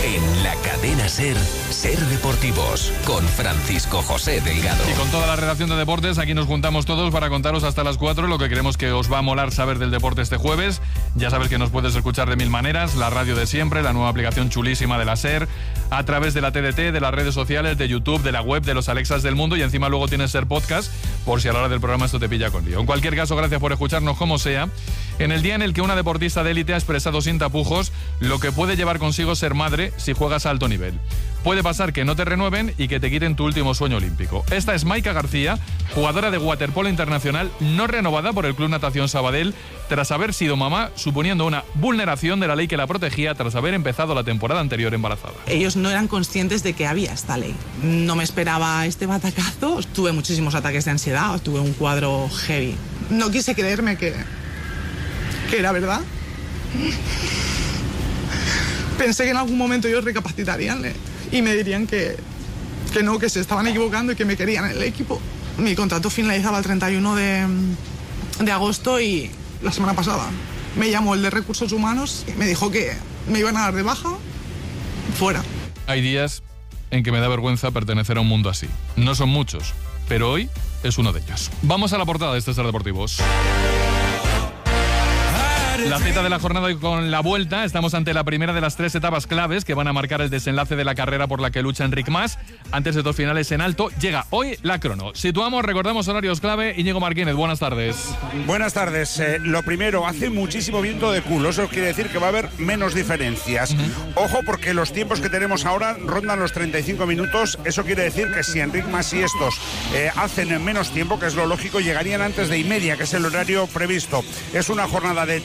En la cadena SER, Ser Deportivos, con Francisco José Delgado. Y con toda la redacción de deportes, aquí nos juntamos todos para contaros hasta las 4 lo que creemos que os va a molar saber del deporte este jueves. Ya sabes que nos puedes escuchar de mil maneras, la radio de siempre, la nueva aplicación chulísima de la SER, a través de la TDT, de las redes sociales, de YouTube, de la web, de los Alexas del mundo, y encima luego tienes SER Podcast, por si a la hora del programa esto te pilla con lío. En cualquier caso, gracias por escucharnos como sea. En el día en el que una deportista de élite ha expresado sin tapujos lo que puede llevar consigo ser madre si juegas a alto nivel. Puede pasar que no te renueven y que te quiten tu último sueño olímpico. Esta es Maika García, jugadora de waterpolo internacional, no renovada por el Club Natación Sabadell tras haber sido mamá, suponiendo una vulneración de la ley que la protegía tras haber empezado la temporada anterior embarazada. Ellos no eran conscientes de que había esta ley. No me esperaba este batacazo. Tuve muchísimos ataques de ansiedad, tuve un cuadro heavy. No quise creerme que era verdad. Pensé que en algún momento ellos recapacitarían y me dirían que no, que se estaban equivocando y que me querían en el equipo. Mi contrato finalizaba el 31 de agosto y la semana pasada me llamó el de Recursos Humanos y me dijo que me iban a dar de baja fuera. Hay días en que me da vergüenza pertenecer a un mundo así. No son muchos, pero hoy es uno de ellos. Vamos a la portada de este Ser Deportivos. La cita de la jornada y con la vuelta. Estamos ante la primera de las 3 etapas claves que van a marcar el desenlace de la carrera por la que lucha Enric Mas. Antes de 2 finales en alto, llega hoy la crono. Situamos, recordamos horarios clave. Íñigo Martínez, buenas tardes. Buenas tardes. Lo primero, hace muchísimo viento de culo. Eso quiere decir que va a haber menos diferencias. Ojo, porque los tiempos que tenemos ahora rondan los 35 minutos. Eso quiere decir que si Enric Mas y estos hacen menos tiempo, que es lo lógico, llegarían antes de 1:30, que es el horario previsto. Es una jornada de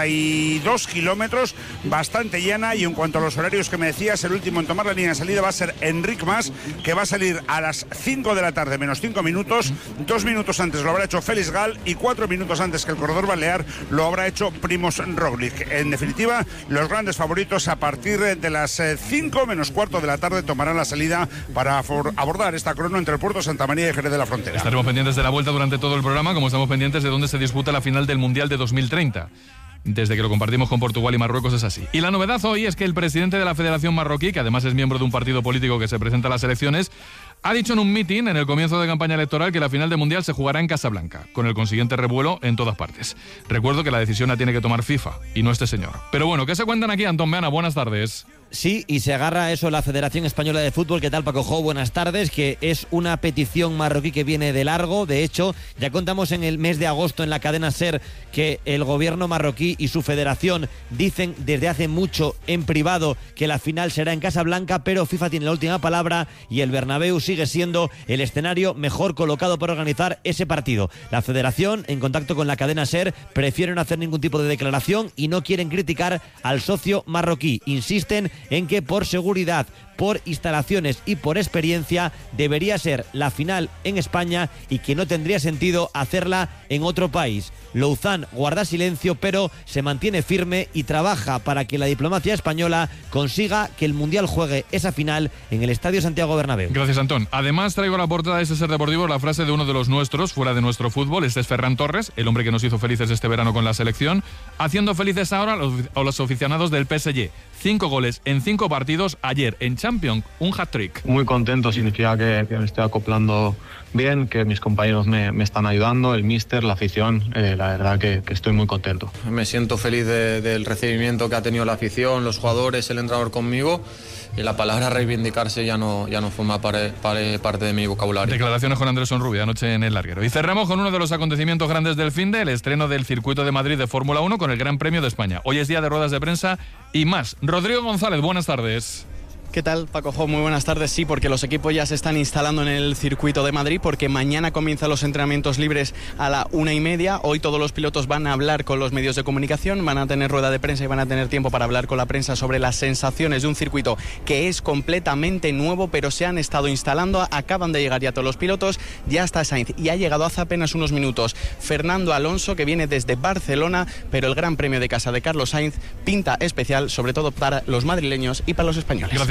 32 kilómetros, bastante llana, y en cuanto a los horarios que me decías, el último en tomar la línea de salida va a ser Enric Mas, que va a salir a las 5 de la tarde, menos 5 minutos. 2 minutos antes lo habrá hecho Félix Gal y 4 minutos antes que el corredor balear lo habrá hecho Primož Roglič. En definitiva, los grandes favoritos a partir de las 5 menos cuarto de la tarde tomarán la salida para abordar esta crono entre el puerto de Santa María y Jerez de la Frontera. Estaremos pendientes de la vuelta durante todo el programa, como estamos pendientes de dónde se disputa la final del Mundial de 2030. Desde que lo compartimos con Portugal y Marruecos es así. Y la novedad hoy es que el presidente de la Federación Marroquí, que además es miembro de un partido político que se presenta a las elecciones, ha dicho en un mitin en el comienzo de campaña electoral que la final del Mundial se jugará en Casablanca, con el consiguiente revuelo en todas partes. Recuerdo que la decisión la tiene que tomar FIFA y no este señor. Pero bueno, ¿qué se cuentan aquí, Antón Meana? Buenas tardes. Sí, y se agarra a eso la Federación Española de Fútbol. ¿Qué tal, Paco Jo? Buenas tardes, que es una petición marroquí que viene de largo. De hecho, ya contamos en el mes de agosto en la cadena SER que el gobierno marroquí y su federación dicen desde hace mucho en privado que la final será en Casablanca, pero FIFA tiene la última palabra y el Bernabéu sigue siendo el escenario mejor colocado para organizar ese partido. La federación, en contacto con la cadena SER, prefieren no hacer ningún tipo de declaración y no quieren criticar al socio marroquí. Insisten en que por seguridad, por instalaciones y por experiencia debería ser la final en España y que no tendría sentido hacerla en otro país. Louzán guarda silencio, pero se mantiene firme y trabaja para que la diplomacia española consiga que el Mundial juegue esa final en el Estadio Santiago Bernabéu. Gracias, Antón. Además, traigo a la portada de este Ser Deportivo la frase de uno de los nuestros, fuera de nuestro fútbol. Este es Ferran Torres, el hombre que nos hizo felices este verano con la selección, haciendo felices ahora a los aficionados del PSG. 5 goles en 5 partidos ayer en Champions, un hat-trick. Muy contento, significa que me estoy acoplando bien, que mis compañeros me están ayudando, el míster, la afición, la verdad que estoy muy contento. Me siento feliz del recibimiento que ha tenido la afición, los jugadores, el entrenador conmigo, y la palabra reivindicarse ya no forma parte de mi vocabulario. Declaraciones con Andrés Onrubia anoche en el larguero. Y cerramos con uno de los acontecimientos grandes del finde, el estreno del circuito de Madrid de Fórmula 1 con el Gran Premio de España. Hoy es día de ruedas de prensa y más. Rodrigo González, buenas tardes. ¿Qué tal, Paco Jo? Muy buenas tardes. Sí, porque los equipos ya se están instalando en el circuito de Madrid, porque mañana comienzan los entrenamientos libres a la 1:30. Hoy todos los pilotos van a hablar con los medios de comunicación, van a tener rueda de prensa y van a tener tiempo para hablar con la prensa sobre las sensaciones de un circuito que es completamente nuevo, pero se han estado instalando. Acaban de llegar ya todos los pilotos, ya está Sainz y ha llegado hace apenas unos minutos Fernando Alonso, que viene desde Barcelona, pero el Gran Premio de casa de Carlos Sainz pinta especial, sobre todo para los madrileños y para los españoles. Gracias,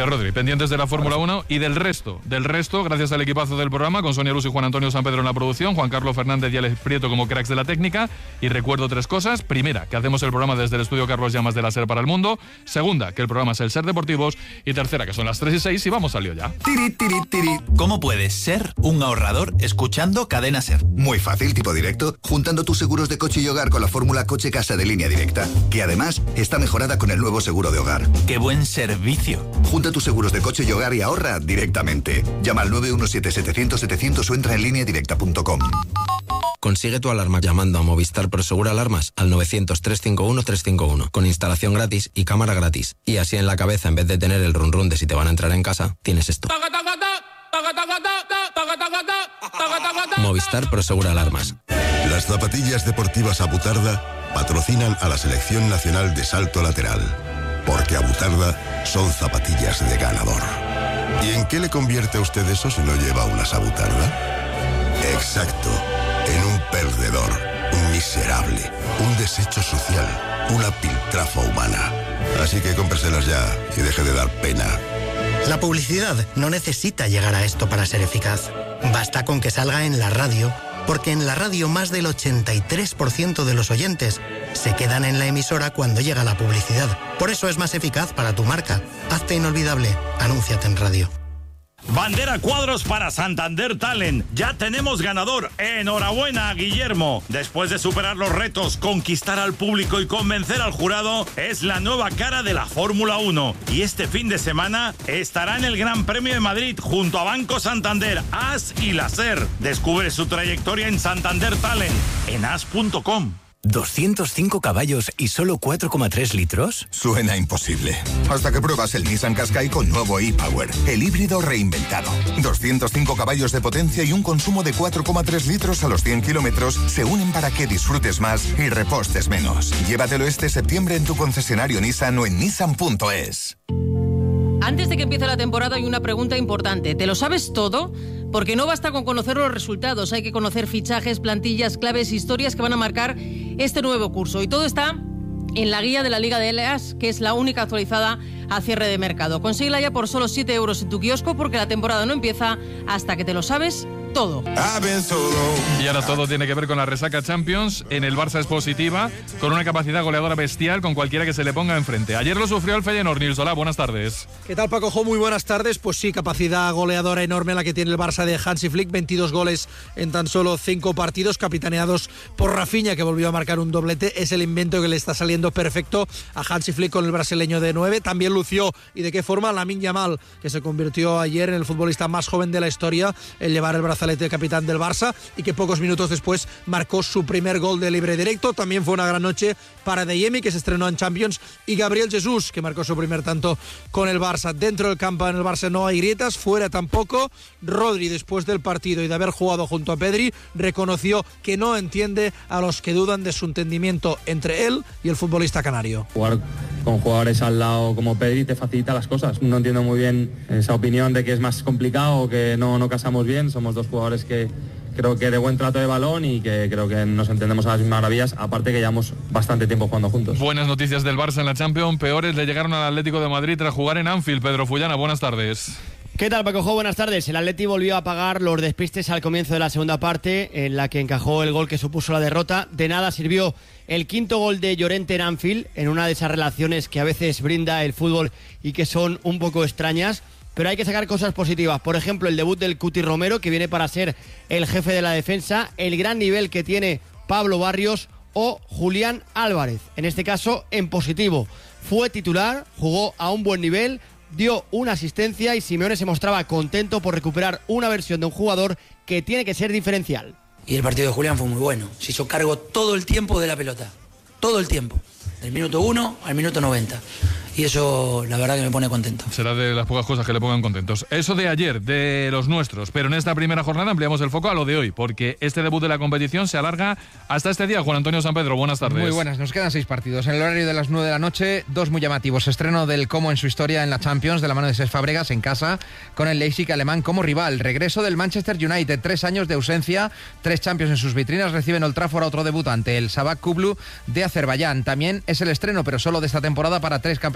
Rodri, pendientes de la Fórmula 1 y del resto, gracias al equipazo del programa, con Sonia Luz y Juan Antonio San Pedro en la producción, Juan Carlos Fernández y Alex Prieto como cracks de la técnica. Y recuerdo 3 cosas. Primera, que hacemos el programa desde el estudio Carlos Llamas de la SER para el mundo. Segunda, que el programa es el SER Deportivos. Y tercera, que son las 3:06 y vamos al lío ya. Tiri, tiri, tiri. ¿Cómo puedes ser un ahorrador escuchando Cadena SER? Muy fácil, tipo directo, juntando tus seguros de coche y hogar con la fórmula Coche Casa de Línea Directa, que además está mejorada con el nuevo seguro de hogar. ¡Qué buen servicio! Junta tus seguros de coche y hogar y ahorra directamente. Llama al 917-700-700 o entra en lineadirecta.com. Consigue tu alarma llamando a Movistar Prosegura Alarmas al 900-351-351 con instalación gratis y cámara gratis. Y así en la cabeza, en vez de tener el run run de si te van a entrar en casa, tienes esto. Movistar Prosegura Alarmas. Las zapatillas deportivas Abutarda patrocinan a la Selección Nacional de Salto Lateral, porque Abutarda son zapatillas de ganador. ¿Y en qué le convierte a usted eso si no lleva unas Abutarda? Exacto, en un perdedor, un miserable, un desecho social, una piltrafa humana. Así que cómpreselas ya y deje de dar pena. La publicidad no necesita llegar a esto para ser eficaz. Basta con que salga en la radio, porque en la radio más del 83% de los oyentes se quedan en la emisora cuando llega la publicidad. Por eso es más eficaz para tu marca. Hazte inolvidable. Anúnciate en radio. Bandera cuadros para Santander Talent. Ya tenemos ganador. Enhorabuena, Guillermo. Después de superar los retos, conquistar al público y convencer al jurado, es la nueva cara de la Fórmula 1. Y este fin de semana estará en el Gran Premio de Madrid junto a Banco Santander, AS y la SER. Descubre su trayectoria en Santander Talent en as.com. ¿205 caballos y solo 4,3 litros? Suena imposible. Hasta que pruebas el Nissan Qashqai con nuevo e-Power, el híbrido reinventado. 205 caballos de potencia y un consumo de 4,3 litros a los 100 kilómetros se unen para que disfrutes más y repostes menos. Llévatelo este septiembre en tu concesionario Nissan o en nissan.es. Antes de que empiece la temporada hay una pregunta importante. ¿Te lo sabes todo? Porque no basta con conocer los resultados, hay que conocer fichajes, plantillas, claves, historias que van a marcar este nuevo curso. Y todo está en la guía de la Liga de EAS, que es la única actualizada a cierre de mercado. Consíguela ya por solo 7 euros en tu kiosco, porque la temporada no empieza hasta que te lo sabes todo. Y ahora todo tiene que ver con la resaca Champions. En el Barça es positiva, con una capacidad goleadora bestial con cualquiera que se le ponga enfrente. Ayer lo sufrió el Feyenoord. Nils, hola, buenas tardes. ¿Qué tal, Paco Jo? Muy buenas tardes. Pues sí, capacidad goleadora enorme la que tiene el Barça de Hansi Flick. 22 goles en tan solo 5 partidos, capitaneados por Rafinha, que volvió a marcar un doblete. Es el invento que le está saliendo perfecto a Hansi Flick con el brasileño de 9. También lució, y de qué forma, Lamine Yamal, que se convirtió ayer en el futbolista más joven de la historia en llevar el brazalete de capitán del Barça, y que pocos minutos después marcó su primer gol de libre directo. También fue una gran noche para Adeyemi, que se estrenó en Champions, y Gabriel Jesús, que marcó su primer tanto con el Barça. Dentro del campo en el Barça no hay grietas, fuera tampoco. Rodri, después del partido y de haber jugado junto a Pedri, reconoció que no entiende a los que dudan de su entendimiento entre él y el futbolista canario. Jugar con jugadores al lado como Pedri te facilita las cosas. No entiendo muy bien esa opinión de que es más complicado o que no casamos bien. Somos dos jugadores que creo que de buen trato de balón y que creo que nos entendemos a las mismas maravillas, aparte que llevamos bastante tiempo jugando juntos. Buenas noticias del Barça en la Champions, peores le llegaron al Atlético de Madrid tras jugar en Anfield. Pedro Fullana, buenas tardes. ¿Qué tal, Paco Jo? Buenas tardes. El Atleti volvió a pagar los despistes al comienzo de la segunda parte, en la que encajó el gol que supuso la derrota. De nada sirvió el quinto gol de Llorente en Anfield, en una de esas relaciones que a veces brinda el fútbol y que son un poco extrañas. Pero hay que sacar cosas positivas. Por ejemplo, el debut del Cuti Romero, que viene para ser el jefe de la defensa, el gran nivel que tiene Pablo Barrios o Julián Álvarez. En este caso, en positivo. Fue titular, jugó a un buen nivel, dio una asistencia y Simeone se mostraba contento por recuperar una versión de un jugador que tiene que ser diferencial. Y el partido de Julián fue muy bueno. Se hizo cargo todo el tiempo de la pelota. Todo el tiempo. Del minuto 1 al minuto 90. Y eso, la verdad, que me pone contento. Será de las pocas cosas que le pongan contentos. Eso de ayer, de los nuestros. Pero en esta primera jornada ampliamos el foco a lo de hoy, porque este debut de la competición se alarga hasta este día. Juan Antonio San Pedro, buenas tardes. Muy buenas, nos quedan 6 partidos. En el horario de las 9 de la noche, 2 muy llamativos. Estreno del Como en su historia en la Champions, de la mano de Cesc Fábregas en casa, con el Leipzig alemán como rival. Regreso del Manchester United, 3 años de ausencia, 3 Champions en sus vitrinas. Reciben Old Trafford a otro debutante, el Sabah Kublu de Azerbaiyán. También es el estreno, pero solo de esta temporada, para 3 campeones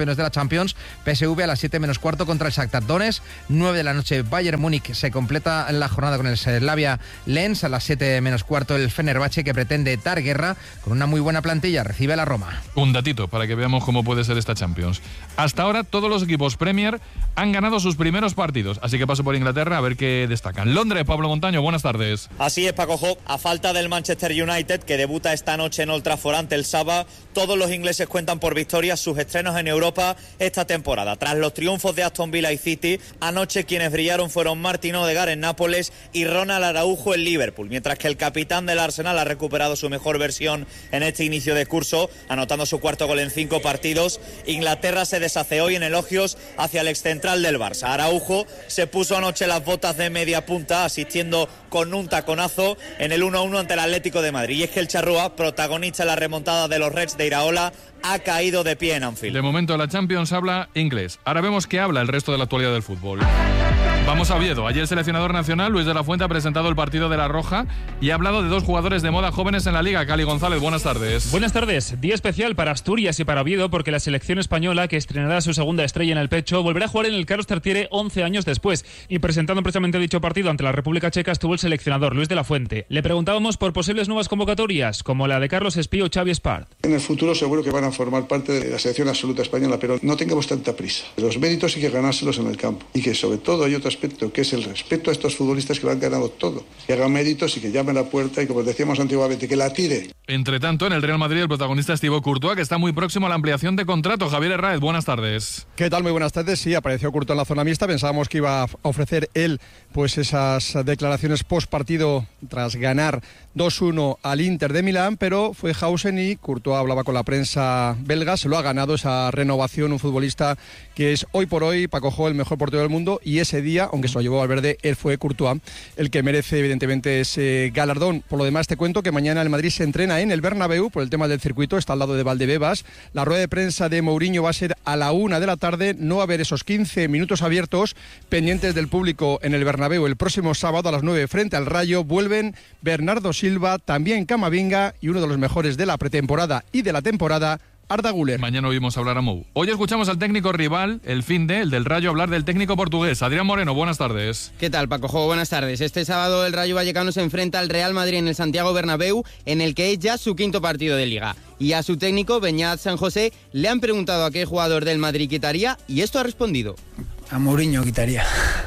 campeones de la Champions. PSV a las 7 menos cuarto contra el Shakhtar Donetsk. 9 de la noche Bayern Múnich se completa la jornada con el Slavia Lens. A las 7 menos cuarto el Fenerbahce, que pretende dar guerra con una muy buena plantilla, recibe a la Roma. Un datito para que veamos cómo puede ser esta Champions. Hasta ahora todos los equipos Premier han ganado sus primeros partidos, así que paso por Inglaterra a ver qué destacan. Londres, Pablo Montaño, buenas tardes. Así es, Paco Jo. A falta del Manchester United, que debuta esta noche en Old Trafford ante el Saba, todos los ingleses cuentan por victorias sus estrenos en Europa esta temporada. Tras los triunfos de Aston Villa y City, anoche quienes brillaron fueron Martin Odegaard en Nápoles y Ronald Araujo en Liverpool, mientras que el capitán del Arsenal ha recuperado su mejor versión en este inicio de curso, anotando su cuarto gol en 5 partidos. Inglaterra se deshace hoy en elogios hacia el excentral del Barça. Araujo se puso anoche las botas de media punta, asistiendo con un taconazo en el 1-1 ante el Atlético de Madrid. Y es que el charrúa, protagonista en la remontada de los Reds de Iraola, ha caído de pie en Anfield. De momento la Champions habla inglés. Ahora vemos qué habla el resto de la actualidad del fútbol. Vamos a Oviedo. Ayer el seleccionador nacional, Luis de la Fuente, ha presentado el partido de La Roja y ha hablado de 2 jugadores de moda jóvenes en la Liga. Cali González, buenas tardes. Buenas tardes. Día especial para Asturias y para Oviedo, porque la selección española, que estrenará su segunda estrella en el pecho, volverá a jugar en el Carlos Tartiere 11 años después. Y presentando precisamente dicho partido ante la República Checa estuvo el seleccionador Luis de la Fuente. Le preguntábamos por posibles nuevas convocatorias, como la de Carlos Espí o Xavi Espart. En el futuro seguro que van a formar parte de la selección absoluta española, pero no tengamos tanta prisa. Los méritos hay que ganárselos en el campo. Y que sobre todo hay otro aspecto, que es el respeto a estos futbolistas que lo han ganado todo. Que hagan méritos y que llamen a la puerta y, como decíamos antiguamente, que la tire. Entre tanto, en el Real Madrid el protagonista es Thibaut Courtois, que está muy próximo a la ampliación de contrato. Javier Herráez, buenas tardes. ¿Qué tal? Muy buenas tardes. Sí, apareció Courtois en la zona mixta. Pensábamos que iba a ofrecer él pues esas declaraciones post partido tras ganar 2-1 al Inter de Milán, pero fue Hausen y Courtois hablaba con la prensa belga. Se lo ha ganado esa renovación, un futbolista que es hoy por hoy, Paco Jo, el mejor portero del mundo, y ese día, aunque se lo llevó Valverde, él fue Courtois el que merece evidentemente ese galardón. Por lo demás te cuento que mañana el Madrid se entrena en el Bernabéu por el tema del circuito, está al lado de Valdebebas. La rueda de prensa de Mourinho va a ser a la 1 de la tarde, no va a haber esos 15 minutos abiertos pendientes del público en el Bernabéu. El próximo sábado a las 9 frente al Rayo vuelven Bernardo Silva, también Camavinga y uno de los mejores de la pretemporada y de la temporada, Arda Güler. Mañana oímos hablar a Mou. Hoy escuchamos al técnico rival, el del Rayo, hablar del técnico portugués. Adrián Moreno, buenas tardes. ¿Qué tal, Paco Jo? Buenas tardes. Este sábado el Rayo Vallecano se enfrenta al Real Madrid en el Santiago Bernabéu, en el que es ya su 5º partido de Liga. Y a su técnico, Beñat San José, le han preguntado a qué jugador del Madrid quitaría y esto ha respondido. A Mourinho quitaría.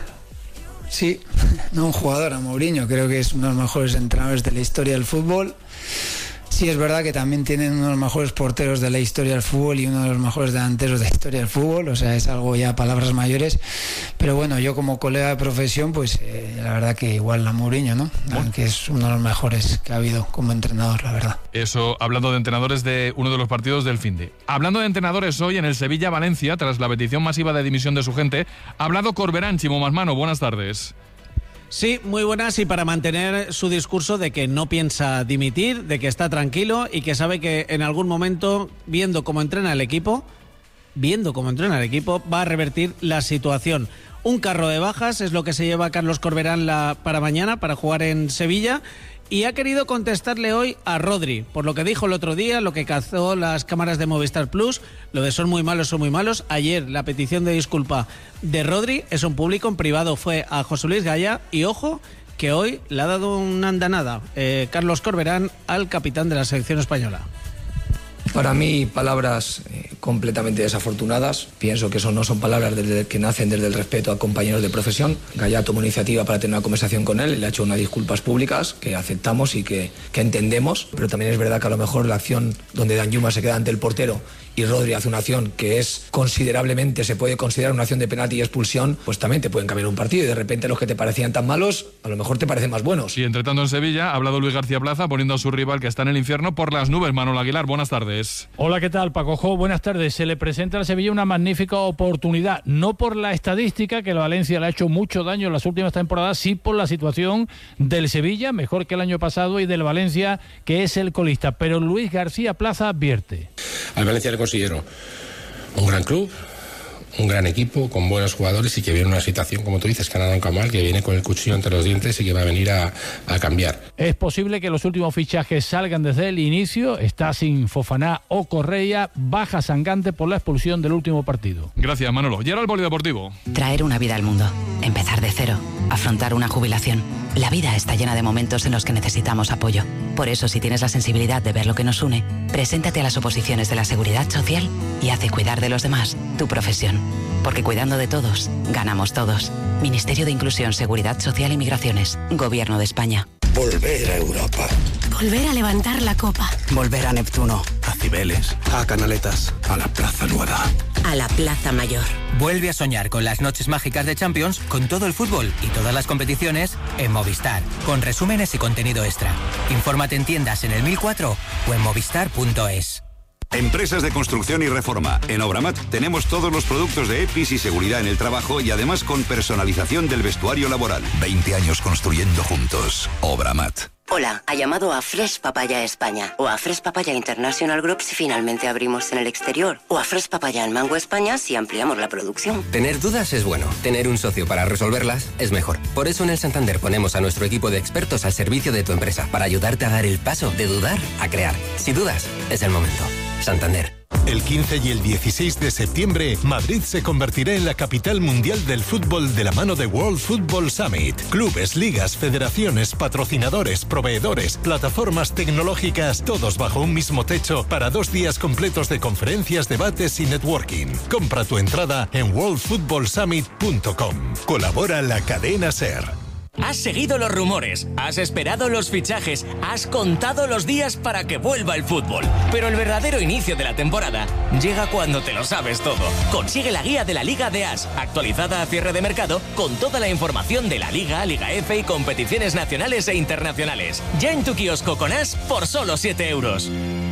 Sí, no un jugador, a Mourinho. Creo que es uno de los mejores entrenadores de la historia del fútbol. Sí, es verdad que también tienen uno de los mejores porteros de la historia del fútbol y uno de los mejores delanteros de la historia del fútbol, o sea, es algo ya palabras mayores, pero bueno, yo como colega de profesión, pues la verdad que igual a Mourinho, ¿no? Bueno. Que es uno de los mejores que ha habido como entrenador, la verdad. Eso, hablando de entrenadores de uno de los partidos del finde. Hablando de entrenadores, hoy en el Sevilla-Valencia, tras la petición masiva de dimisión de su gente, ha hablado Corberán. Chimo Masmano, buenas tardes. Sí, muy buenas, y para mantener su discurso de que no piensa dimitir, de que está tranquilo y que sabe que en algún momento, viendo cómo entrena el equipo, va a revertir la situación. Un carro de bajas es lo que se lleva Carlos Corberán para mañana, para jugar en Sevilla, y ha querido contestarle hoy a Rodri, por lo que dijo el otro día, lo que cazó las cámaras de Movistar Plus, lo de son muy malos. Ayer la petición de disculpa de Rodri, es un público, en privado fue a José Luis Gaya, y ojo que hoy le ha dado una andanada Carlos Corberán al capitán de la selección española. Para mí, palabras completamente desafortunadas. Pienso que eso no son palabras que nacen desde el respeto a compañeros de profesión. Gaya tomó iniciativa para tener una conversación con él, le ha hecho unas disculpas públicas que aceptamos y que entendemos, pero también es verdad que a lo mejor la acción donde Danjuma se queda ante el portero y Rodri hace una acción que es considerablemente, se puede considerar una acción de penalti y expulsión, pues también te pueden cambiar un partido y de repente los que te parecían tan malos, a lo mejor te parecen más buenos. Y entre tanto en Sevilla ha hablado Luis García Plaza poniendo a su rival que está en el infierno por las nubes. Manuel Aguilar, buenas tardes. Hola, ¿qué tal, Paco Jo? Buenas tardes. Se le presenta a Sevilla una magnífica oportunidad, no por la estadística, que el Valencia le ha hecho mucho daño en las últimas temporadas, sí por la situación del Sevilla, mejor que el año pasado, y del Valencia, que es el colista. Pero Luis García Plaza advierte. Al Valencia le considero un gran club, un gran equipo, con buenos jugadores y que viene una situación, como tú dices, que ha dado un Camal, que viene con el cuchillo entre los dientes y que va a venir a cambiar. Es posible que los últimos fichajes salgan desde el inicio. Está sin Fofana o Correa, baja sangrante por la expulsión del último partido. Gracias, Manolo. Y ahora el polideportivo. Traer una vida al mundo, empezar de cero, afrontar una jubilación. La vida está llena de momentos en los que necesitamos apoyo. Por eso, si tienes la sensibilidad de ver lo que nos une, preséntate a las oposiciones de la Seguridad Social y haz de cuidar de los demás tu profesión. Porque cuidando de todos, ganamos todos. Ministerio de Inclusión, Seguridad Social y Migraciones. Gobierno de España. Volver a Europa. Volver a levantar la copa. Volver a Neptuno. A Cibeles. A Canaletas. A la Plaza Nueva. A la Plaza Mayor. Vuelve a soñar con las noches mágicas de Champions, con todo el fútbol y todas las competiciones en Movistar, con resúmenes y contenido extra. Infórmate en tiendas en el 1004 o en movistar.es. Empresas de construcción y reforma. En Obramat tenemos todos los productos de EPIs y seguridad en el trabajo y además con personalización del vestuario laboral. 20 años construyendo juntos. Obramat. Hola, ha llamado a Fresh Papaya España o a Fresh Papaya International Group si finalmente abrimos en el exterior o a Fresh Papaya en Mango España si ampliamos la producción. Tener dudas es bueno, tener un socio para resolverlas es mejor. Por eso en el Santander ponemos a nuestro equipo de expertos al servicio de tu empresa para ayudarte a dar el paso de dudar a crear. Si dudas, es el momento. Santander. El 15 y el 16 de septiembre, Madrid se convertirá en la capital mundial del fútbol de la mano de World Football Summit. Clubes, ligas, federaciones, patrocinadores, proveedores, plataformas tecnológicas, todos bajo un mismo techo para 2 días completos de conferencias, debates y networking. Compra tu entrada en worldfootballsummit.com. Colabora la cadena SER. Has seguido los rumores, has esperado los fichajes, has contado los días para que vuelva el fútbol. Pero el verdadero inicio de la temporada llega cuando te lo sabes todo. Consigue la guía de la Liga de As, actualizada a cierre de mercado, con toda la información de la Liga, Liga F y competiciones nacionales e internacionales. Ya en tu kiosco con As por solo 7 euros.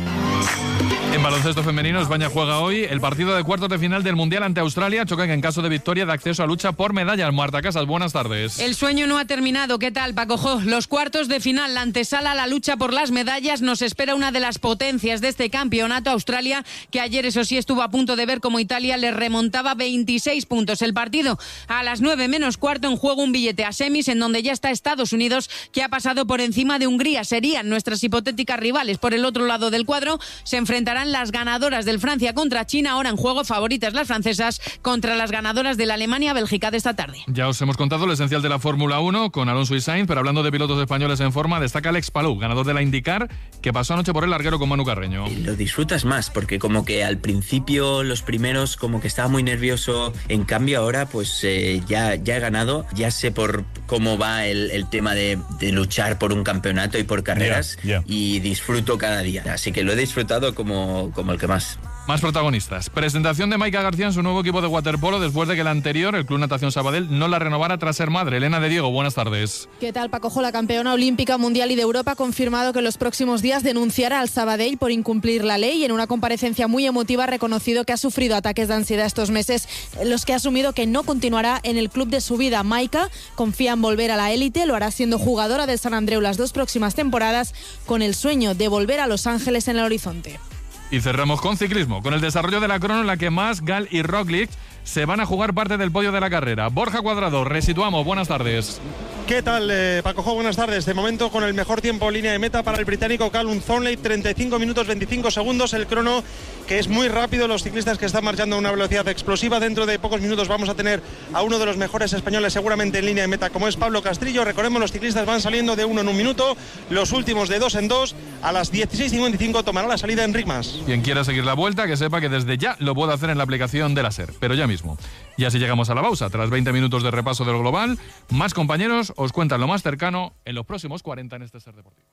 En baloncesto femenino, España juega hoy el partido de cuartos de final del Mundial ante Australia. Chocan en caso de victoria de acceso a lucha por medallas. Marta Casas, buenas tardes. El sueño no ha terminado. ¿Qué tal, Paco Jo? Los cuartos de final, la antesala a la lucha por las medallas. Nos espera una de las potencias de este campeonato, Australia, que ayer, eso sí, estuvo a punto de ver cómo Italia le remontaba 26 puntos. El partido a las 9 menos cuarto, en juego un billete a semis, en donde ya está Estados Unidos, que ha pasado por encima de Hungría. Serían nuestras hipotéticas rivales. Por el otro lado del cuadro se enfrentarán las ganadoras del Francia contra China, ahora en juego favoritas las francesas contra las ganadoras de la Alemania-Bélgica de esta tarde. Ya os hemos contado lo esencial de la Fórmula 1 con Alonso y Sainz, pero hablando de pilotos españoles en forma, destaca Alex Palou, ganador de la IndyCar, que pasó anoche por el larguero con Manu Carreño. Lo disfrutas más, porque como que al principio, los primeros, como que estaba muy nervioso, en cambio ahora pues ya he ganado, ya sé por cómo va el tema de luchar por un campeonato y por carreras, y disfruto cada día, así que lo he disfrutado como el que más. Más protagonistas. Presentación de Maika García en su nuevo equipo de waterpolo después de que el anterior, el Club Natación Sabadell, no la renovara tras ser madre. Elena de Diego, buenas tardes. ¿Qué tal, Paco Jo? La campeona olímpica, mundial y de Europa ha confirmado que en los próximos días denunciará al Sabadell por incumplir la ley, y en una comparecencia muy emotiva ha reconocido que ha sufrido ataques de ansiedad estos meses, en los que ha asumido que no continuará en el club de su vida. Maika confía en volver a la élite, lo hará siendo jugadora del San Andreu las 2 próximas temporadas, con el sueño de volver a Los Ángeles en el horizonte. Y cerramos con ciclismo, con el desarrollo de la crono en la que Mas, Gal y Roglic se van a jugar parte del podio de la carrera. Borja Cuadrado, resituamos, buenas tardes. ¿Qué tal, Paco Jo? Buenas tardes. De momento, con el mejor tiempo en línea de meta para el británico Callum Thornley, 35 minutos 25 segundos, el crono que es muy rápido, los ciclistas que están marchando a una velocidad explosiva. Dentro de pocos minutos vamos a tener a uno de los mejores españoles seguramente en línea de meta, como es Pablo Castrillo. Recordemos, los ciclistas van saliendo de uno en un minuto, los últimos de 2 en 2. A las 16:55 tomará la salida Enric Mas. Quien quiera seguir la vuelta, que sepa que desde ya lo puede hacer en la aplicación de la SER, pero ya mismo. Y así llegamos a la pausa. Tras 20 minutos de repaso de lo global, más compañeros os cuentan lo más cercano en los próximos 40 en este SER Deportivo.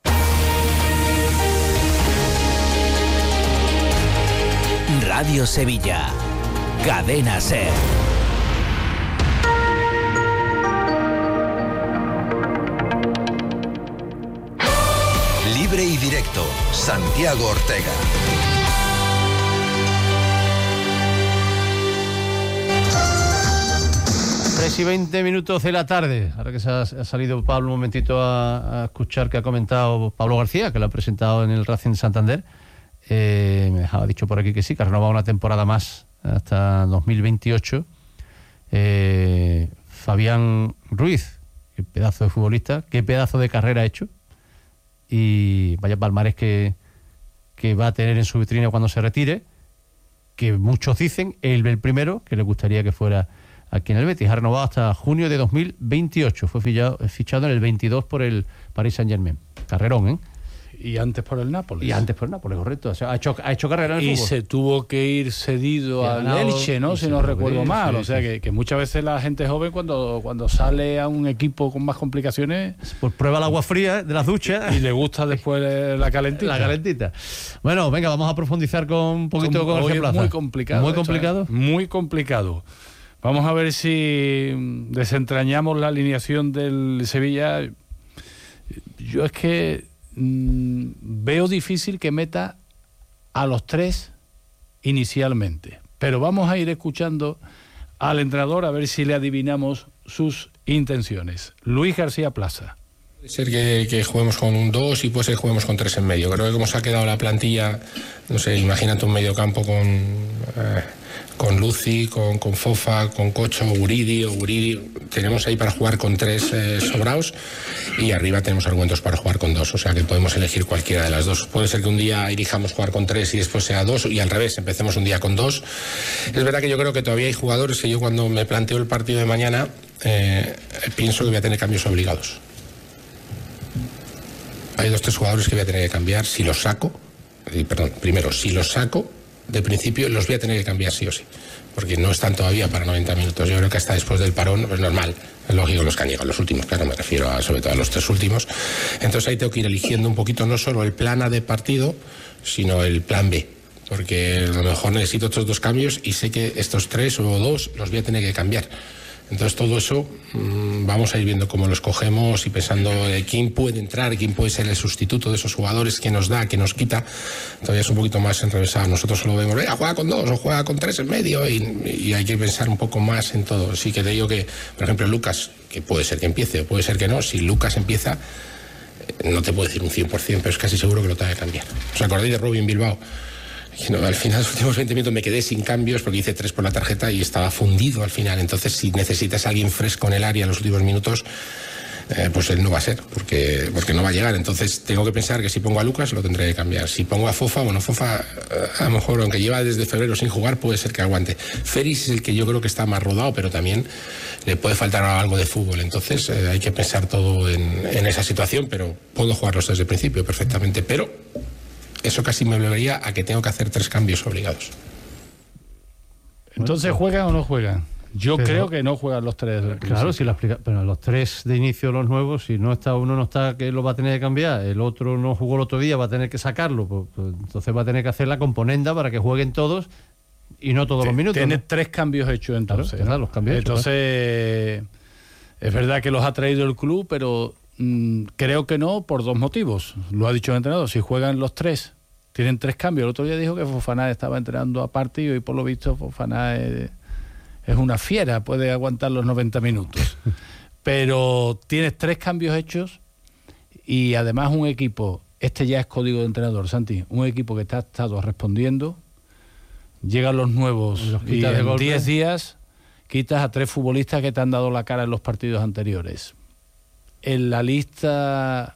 Radio Sevilla, Cadena SER. Libre y directo, Santiago Ortega. Y 20 minutos de la tarde. Ahora que se ha salido Pablo un momentito a escuchar que ha comentado Pablo García, que lo ha presentado en el Racing de Santander, me ha dicho por aquí que sí, que ha renovado una temporada más hasta 2028. Fabián Ruiz, qué pedazo de futbolista, qué pedazo de carrera ha hecho, y vaya palmarés que va a tener en su vitrina cuando se retire, que muchos dicen, él el primero, que le gustaría que fuera aquí en el Betis. Ha renovado hasta junio de 2028, fue fichado en el 22 por el Paris Saint-Germain. Carrerón, ¿eh? Y antes por el Nápoles. Correcto. O sea, ha hecho carrera en el fútbol. Y se tuvo que ir cedido al Elche, ¿no? Si no recuerdo mal. O sea, que muchas veces la gente joven cuando sale a un equipo con más complicaciones... Pues prueba el agua fría de las duchas. Y le gusta después la calentita. La calentita. Bueno, venga, vamos a profundizar con un poquito con García Plaza. Muy complicado. ¿Muy complicado? Muy complicado. Vamos a ver si desentrañamos la alineación del Sevilla. Yo es que... veo difícil que meta a los 3 inicialmente, pero vamos a ir escuchando al entrenador a ver si le adivinamos sus intenciones. Luis García Plaza. Puede ser que juguemos con un 2 y puede ser que juguemos con 3 en medio. Creo que como se ha quedado la plantilla, no sé, imagínate un medio campo con Luzi, con Fofa, con Cocho, Guridi. Tenemos ahí para jugar con 3 sobraos, y arriba tenemos argumentos para jugar con 2, o sea que podemos elegir cualquiera de las dos. Puede ser que un día elijamos jugar con 3 y después sea 2, y al revés, empecemos un día con 2. Es verdad que yo creo que todavía hay jugadores que yo, cuando me planteo el partido de mañana, pienso que voy a tener cambios obligados. Hay 2-3 jugadores que voy a tener que cambiar si los saco. Primero, si los saco de principio, los voy a tener que cambiar sí o sí, porque no están todavía para 90 minutos. Yo creo que hasta después del parón, pues normal, es lógico, los que han llegado, los últimos, claro, me refiero sobre todo a los 3 últimos. Entonces ahí tengo que ir eligiendo un poquito no solo el plan A de partido, sino el plan B, porque a lo mejor necesito otros 2 cambios y sé que estos 3 o 2 los voy a tener que cambiar. Entonces todo eso vamos a ir viendo cómo lo escogemos y pensando quién puede entrar, quién puede ser el sustituto de esos jugadores, qué nos da, qué nos quita. Todavía es un poquito más enrevesado. Nosotros solo vemos, juega con 2 o juega con 3 en medio, y hay que pensar un poco más en todo. Sí que te digo que, por ejemplo, Lucas, que puede ser que empiece o puede ser que no. Si Lucas empieza, no te puedo decir un 100%, pero es casi seguro que lo tenga que cambiar. ¿Os acordáis de Robin Bilbao? Al final, los últimos 20 minutos me quedé sin cambios porque hice 3 por la tarjeta y estaba fundido al final. Entonces, si necesitas a alguien fresco en el área en los últimos minutos, pues él no va a ser, porque no va a llegar. Entonces, tengo que pensar que si pongo a Lucas, lo tendré que cambiar. Si pongo a Fofa, Fofa, a lo mejor, aunque lleva desde febrero sin jugar, puede ser que aguante. Feris es el que yo creo que está más rodado, pero también le puede faltar algo de fútbol. Entonces, hay que pensar todo en esa situación, pero puedo jugarlos desde el principio perfectamente. Pero eso casi me obligaría a que tengo que hacer 3 cambios obligados. Entonces, ¿juegan o no juegan? Yo creo que no juegan los 3. Claro, si pero los 3 de inicio, los nuevos, si no está uno, no está, que lo va a tener que cambiar, el otro no jugó el otro día, va a tener que sacarlo, pues entonces va a tener que hacer la componenda para que jueguen todos y no todos los minutos. Tiene 3 cambios hechos entonces. Claro, los cambios entonces, es verdad que los ha traído el club, pero creo que no, por 2 motivos. Lo ha dicho el entrenador, si juegan los 3, tienen 3 cambios. El otro día dijo que Fofana estaba entrenando a partido y por lo visto Fofana es una fiera, puede aguantar los 90 minutos. Pero tienes 3 cambios hechos y además un equipo, este ya es código de entrenador, Santi, un equipo que te ha estado respondiendo, llegan los nuevos y en 10 días quitas a 3 futbolistas que te han dado la cara en los partidos anteriores. En la lista,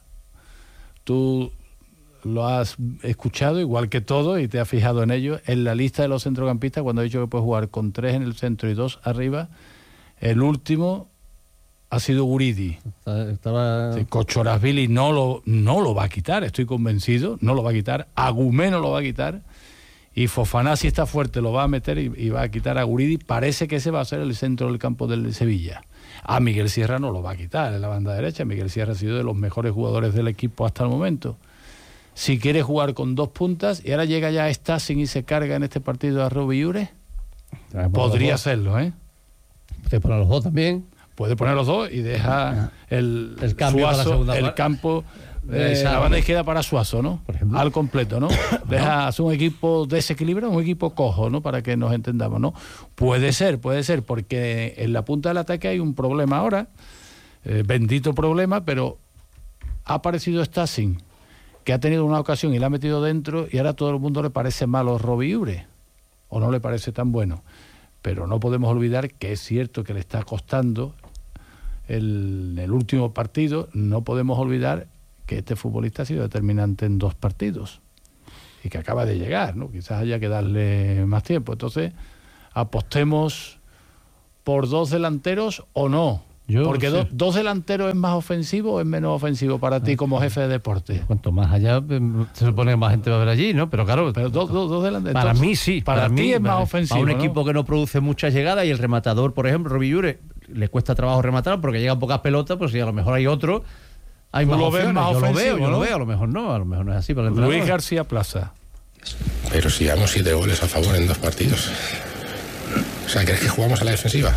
tú lo has escuchado igual que todo y te has fijado en ello, en la lista de los centrocampistas, cuando he dicho que puedes jugar con 3 en el centro y 2 arriba, el último ha sido Guridi. Sí, Kochorashvili no lo va a quitar, estoy convencido, no lo va a quitar, Agumé no lo va a quitar, y Fofana, si está fuerte, lo va a meter y va a quitar a Guridi. Parece que ese va a ser el centro del campo del Sevilla. A Miguel Sierra no lo va a quitar en la banda derecha. Miguel Sierra ha sido de los mejores jugadores del equipo hasta el momento. Si quiere jugar con 2 puntas y ahora llega ya Stassin y se carga en este partido a Robiure, podría hacerlo, ¿eh? Puede poner los 2 también. Puede poner los 2 y deja el cambio Suazo, para la segunda el campo, la banda izquierda para Suazo, ¿no? Por ejemplo. Al completo, ¿no? Deja hacer un equipo desequilibrado, un equipo cojo, ¿no? Para que nos entendamos, ¿no? Puede ser, porque en la punta del ataque hay un problema ahora, bendito problema, pero ha aparecido Stassin, que ha tenido una ocasión y la ha metido dentro, y ahora a todo el mundo le parece malo Robiure. o no le parece tan bueno. Pero no podemos olvidar que es cierto que le está costando el último partido. No podemos olvidar que este futbolista ha sido determinante en 2 partidos y que acaba de llegar, ¿no? Quizás haya que darle más tiempo. Entonces, apostemos por 2 delanteros o no. Porque sí. ¿Dos delanteros es más ofensivo o es menos ofensivo para ti como jefe de deporte? Cuanto más allá, se supone que más gente va a ver allí, ¿no? Pero claro, dos delanteros. Para mí sí. Para ti es más ofensivo, para un ¿no? equipo que no produce muchas llegadas y el rematador, por ejemplo, Robbie Llure, le cuesta trabajo rematar porque llegan pocas pelotas, pues si a lo mejor hay otro, hay más opciones. Más yo ofensivo, lo veo, a lo mejor no es así para el entrenador. Luis García Plaza. Pero si llevamos 7 goles a favor en 2 partidos. O sea, ¿crees que jugamos a la defensiva?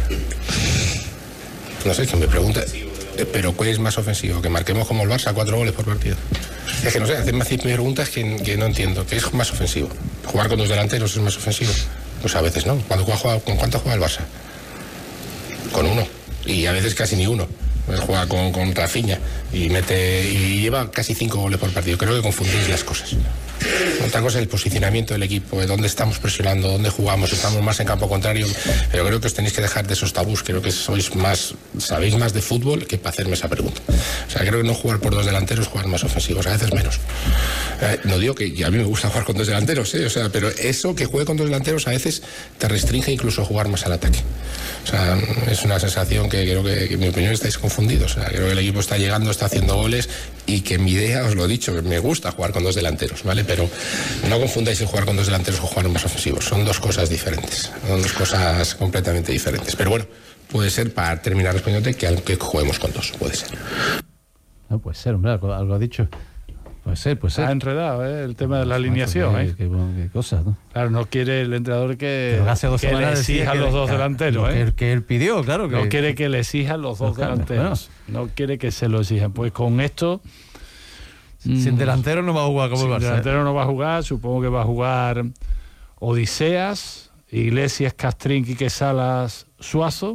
No sé, que me pregunta, pero ¿cuál es más ofensivo? ¿Que marquemos como el Barça 4 goles por partido? Es que no sé, hacerme preguntas que no entiendo. ¿Qué es más ofensivo? ¿Jugar con 2 delanteros es más ofensivo? Pues a veces no. ¿Con cuánto juega el Barça? Con 1. Y a veces casi ni 1. Juega con Rafinha y lleva casi 5 goles por partido. Creo que confundís las cosas. Otra cosa es el posicionamiento del equipo, de dónde estamos presionando, dónde jugamos, estamos más en campo contrario, pero creo que os tenéis que dejar de esos tabús. Creo que sabéis más de fútbol que para hacerme esa pregunta. O sea, creo que no jugar por 2 delanteros, jugar más ofensivos, a veces menos. No digo que a mí me gusta jugar con 2 delanteros, o sea, pero eso que juegue con 2 delanteros a veces te restringe incluso jugar más al ataque. O sea, es una sensación que creo que en mi opinión estáis confundidos. O sea, creo que el equipo está llegando, está haciendo goles y que mi idea, os lo he dicho, que me gusta jugar con 2 delanteros, ¿vale? Pero no confundáis el jugar con 2 delanteros o jugar más ofensivos. Son 2 cosas diferentes, son 2 cosas completamente diferentes. Pero bueno, puede ser, para terminar respondiéndote, que juguemos con 2, puede ser. No puede ser, hombre, algo ha dicho. Puede ser. Ha enredado el tema de la alineación. Qué cosas, ¿no? Claro, no quiere el entrenador que le exijan los 2 delanteros. Que él pidió, claro. No quiere que le exijan los 2 delanteros. Bueno. No quiere que se lo exijan. Pues con esto... Sin delantero no va a jugar como el Barça. Sin delantero no va a jugar. Supongo que va a jugar Odiseas, Iglesias, Castrín, Quique Salas, Suazo,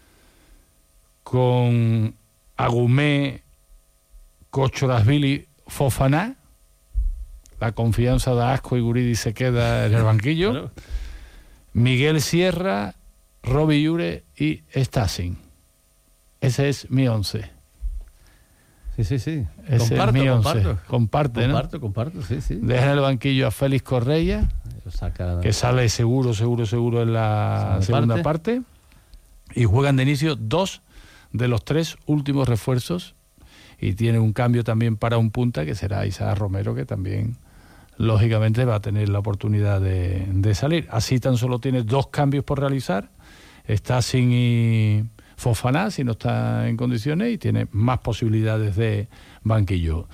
con Agumé, Kochorasvili, Fofana. La confianza de Asco y Guridi se queda en el banquillo. Claro. Miguel Sierra, Robbie Llure y Stassin. Ese es mi 11. Sí. Ese es mi 11. Comparte, ¿no? Comparto, sí. Deja en el banquillo a Félix Correia, que sale seguro en la segunda parte. Y juegan de inicio 2 de los 3 últimos refuerzos. Y tiene un cambio también para un punta, que será Isaac Romero, que también, lógicamente, va a tener la oportunidad de salir. Así tan solo tiene 2 cambios por realizar. Stassin y Fofana, si no está en condiciones, y tiene más posibilidades de banquillo.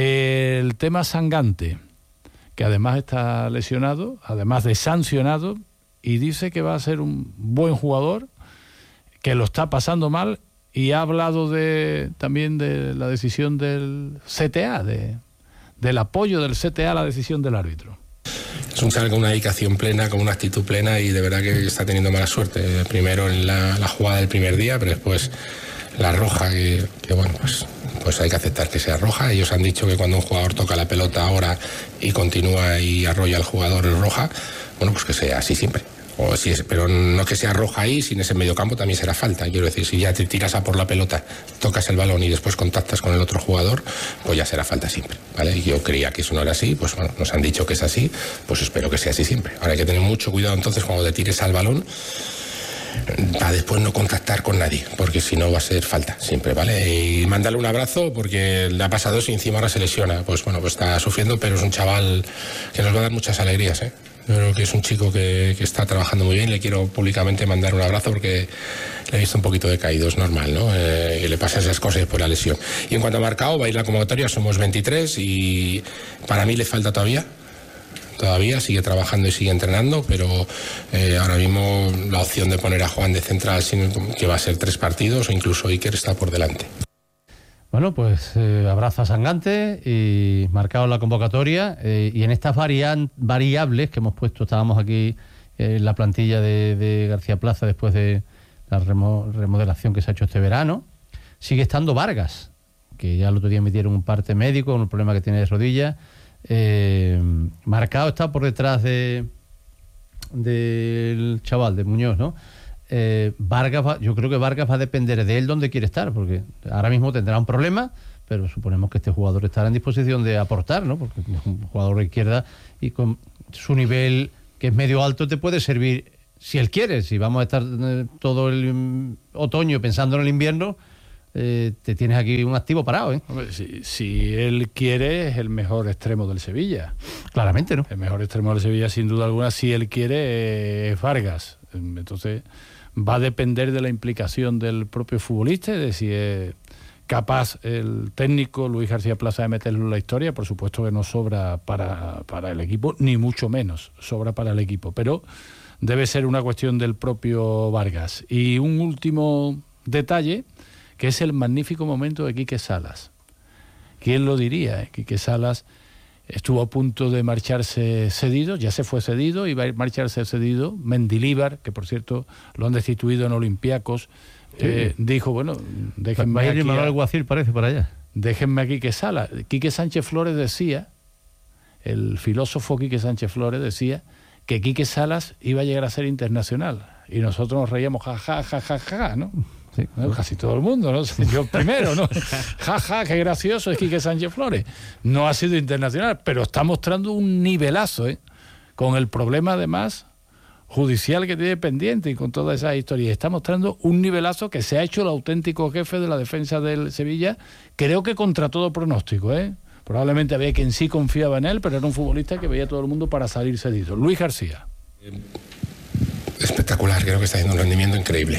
El tema Sangante, que además está lesionado, además de sancionado, y dice que va a ser un buen jugador, que lo está pasando mal, y ha hablado también de la decisión del CTA, del apoyo del CTA a la decisión del árbitro. Es un chaval con una dedicación plena, con una actitud plena, y de verdad que está teniendo mala suerte. Primero en la jugada del primer día, pero después la roja, que bueno, pues hay que aceptar que sea roja. Ellos han dicho que cuando un jugador toca la pelota ahora y continúa y arrolla al jugador es roja, bueno, pues que sea así siempre. Pero no que sea roja ahí, sin ese mediocampo también será falta. Quiero decir, si ya te tiras a por la pelota, tocas el balón y después contactas con el otro jugador, pues ya será falta siempre, ¿vale? Yo creía que eso no era así, pues bueno, nos han dicho que es así, pues espero que sea así siempre. Ahora hay que tener mucho cuidado entonces cuando te tires al balón, para después no contactar con nadie, porque si no va a ser falta siempre, ¿vale? Y mandarle un abrazo, porque le ha pasado eso y encima ahora se lesiona. Pues bueno, pues está sufriendo, pero es un chaval que nos va a dar muchas alegrías, ¿eh? Yo creo que es un chico que está trabajando muy bien. Le quiero públicamente mandar un abrazo porque le he visto un poquito decaído, es normal, ¿no? Y le pasan esas cosas por la lesión. Y en cuanto a Marcao, va a ir la convocatoria, somos 23 y para mí le falta todavía sigue trabajando y sigue entrenando, pero ahora mismo la opción de poner a Juan de central, que va a ser 3 partidos, o incluso Iker, está por delante. Bueno, pues abrazo a Sangante y marcado la convocatoria, y en estas variables que hemos puesto, estábamos aquí en la plantilla de García Plaza después de la remodelación que se ha hecho este verano, sigue estando Vargas, que ya el otro día metieron un parte médico con un problema que tiene de rodilla. Marcao está por detrás de del chaval, de Muñoz, ¿no? Yo creo que Vargas va a depender de él donde quiere estar, porque ahora mismo tendrá un problema, pero suponemos que este jugador estará en disposición de aportar, ¿no? Porque es un jugador de izquierda y con su nivel, que es medio alto, te puede servir si él quiere. Si vamos a estar todo el otoño pensando en el invierno, te tienes aquí un activo parado, ¿eh? Hombre, si él quiere, es el mejor extremo del Sevilla. Claramente, ¿no? El mejor extremo del Sevilla, sin duda alguna, si él quiere, es Vargas. Entonces va a depender de la implicación del propio futbolista, de si es capaz el técnico Luis García Plaza de meterlo en la historia. Por supuesto que no sobra para el equipo, ni mucho menos sobra para el equipo, pero debe ser una cuestión del propio Vargas. Y un último detalle, que es el magnífico momento de Quique Salas. ¿Quién lo diría? Quique Salas estuvo a punto de marcharse cedido, ya se fue cedido, iba a marcharse cedido. Mendilíbar, que por cierto lo han destituido en Olympiacos, dijo, bueno, déjenme aquí Alguacil, parece, por allá. Déjenme aquí Quique Salas. Quique Sánchez Flores decía, el filósofo Quique Sánchez Flores decía que Quique Salas iba a llegar a ser internacional, y nosotros nos reíamos, ja, ¿no? Sí. ¿No? Casi todo el mundo, ¿no? Yo primero, ¿no? Qué gracioso es Quique Sánchez Flores. No ha sido internacional, pero está mostrando un nivelazo, con el problema además judicial que tiene pendiente y con toda esa historia. Está mostrando un nivelazo que se ha hecho el auténtico jefe de la defensa del Sevilla, creo que contra todo pronóstico, Probablemente había quien sí confiaba en él, pero era un futbolista que veía a todo el mundo para salir cedido. Luis García. Espectacular, creo que está haciendo un rendimiento increíble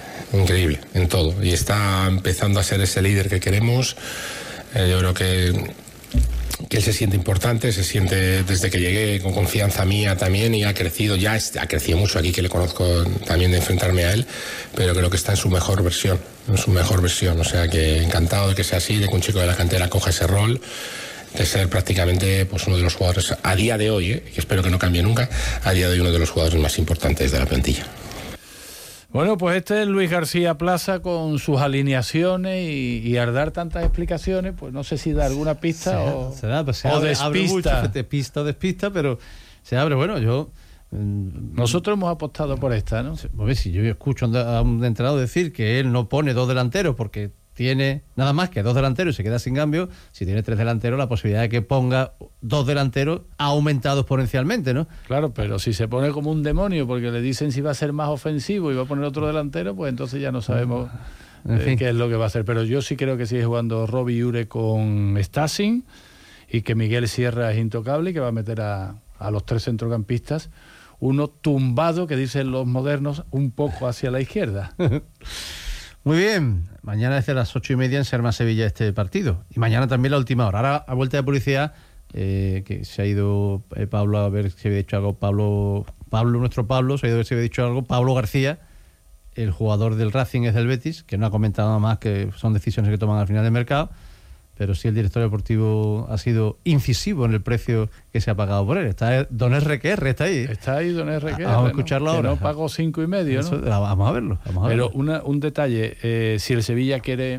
en todo, y está empezando a ser ese líder que queremos. Yo creo que él se siente importante, se siente desde que llegué con confianza mía también, y ha crecido mucho aquí, que le conozco también de enfrentarme a él, pero creo que está en su mejor versión, o sea que encantado de que sea así, de que un chico de la cantera coja ese rol, de ser prácticamente pues uno de los jugadores a día de hoy, que espero que no cambie nunca, a día de hoy uno de los jugadores más importantes de la plantilla. Bueno, pues este es Luis García Plaza con sus alineaciones, y al dar tantas explicaciones, pues no sé si da alguna pista o despista. Despista, pero se abre. Bueno, nosotros hemos apostado por esta, ¿no? Pues si yo escucho a un entrenador decir que él no pone dos delanteros porque tiene nada más que dos delanteros y se queda sin cambio, si tiene tres delanteros, la posibilidad de que ponga dos delanteros ha aumentado exponencialmente, ¿no? Claro, pero si se pone como un demonio porque le dicen si va a ser más ofensivo y va a poner otro delantero, pues entonces ya no sabemos qué es lo que va a hacer. Pero yo sí creo que sigue jugando Robbie Ure con Stasin, y que Miguel Sierra es intocable y que va a meter a los tres centrocampistas, uno tumbado, que dicen los modernos, un poco hacia la izquierda. Muy bien, mañana desde las 8:30 en Serma Sevilla este partido, y mañana también la última hora. Ahora, a vuelta de publicidad, que se ha ido Pablo a ver si había dicho algo. Nuestro Pablo se ha ido a ver si había dicho algo. Pablo García, el jugador del Racing, es del Betis, que no ha comentado nada más, que son decisiones que toman al final del mercado, pero sí el director deportivo ha sido incisivo en el precio que se ha pagado por él. Está don RQR, está ahí. Está ahí don RQR. Vamos a escucharlo ahora. No pagó 5,5, ¿no? Eso, vamos a verlo. Pero un detalle, si el Sevilla quiere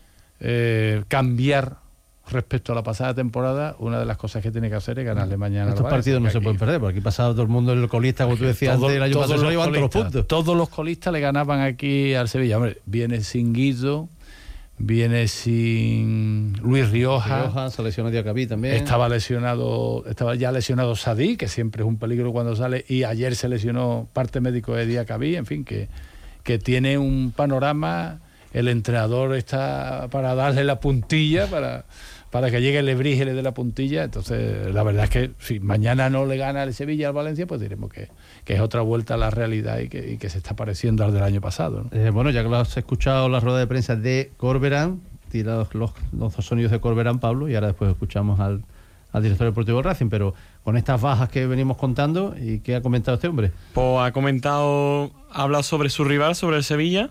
cambiar respecto a la pasada temporada, una de las cosas que tiene que hacer es ganarle mañana. Estos partidos no se pueden perder, porque aquí pasado todo el mundo el colista, como tú decías antes, el año pasado se llevan todos los puntos. Todos los colistas le ganaban aquí al Sevilla. Hombre, viene sin Guido, viene sin Luis Rioja, se lesionó Diacabí también. Estaba ya lesionado Sadí, que siempre es un peligro cuando sale, y ayer se lesionó parte médico de Diacabí. En fin, que tiene un panorama. El entrenador está para darle la puntilla, para que llegue Lebrige y le dé la puntilla. Entonces, la verdad es que si mañana no le gana el Sevilla al Valencia, pues diremos que es otra vuelta a la realidad y que se está pareciendo al del año pasado, ¿no? Bueno, ya que lo has escuchado la rueda de prensa de Corberán, tirados los sonidos de Corberán, Pablo, y ahora después escuchamos al director deportivo del Racing, pero con estas bajas que venimos contando, ¿y qué ha comentado este hombre? Pues ha hablado sobre su rival, sobre el Sevilla,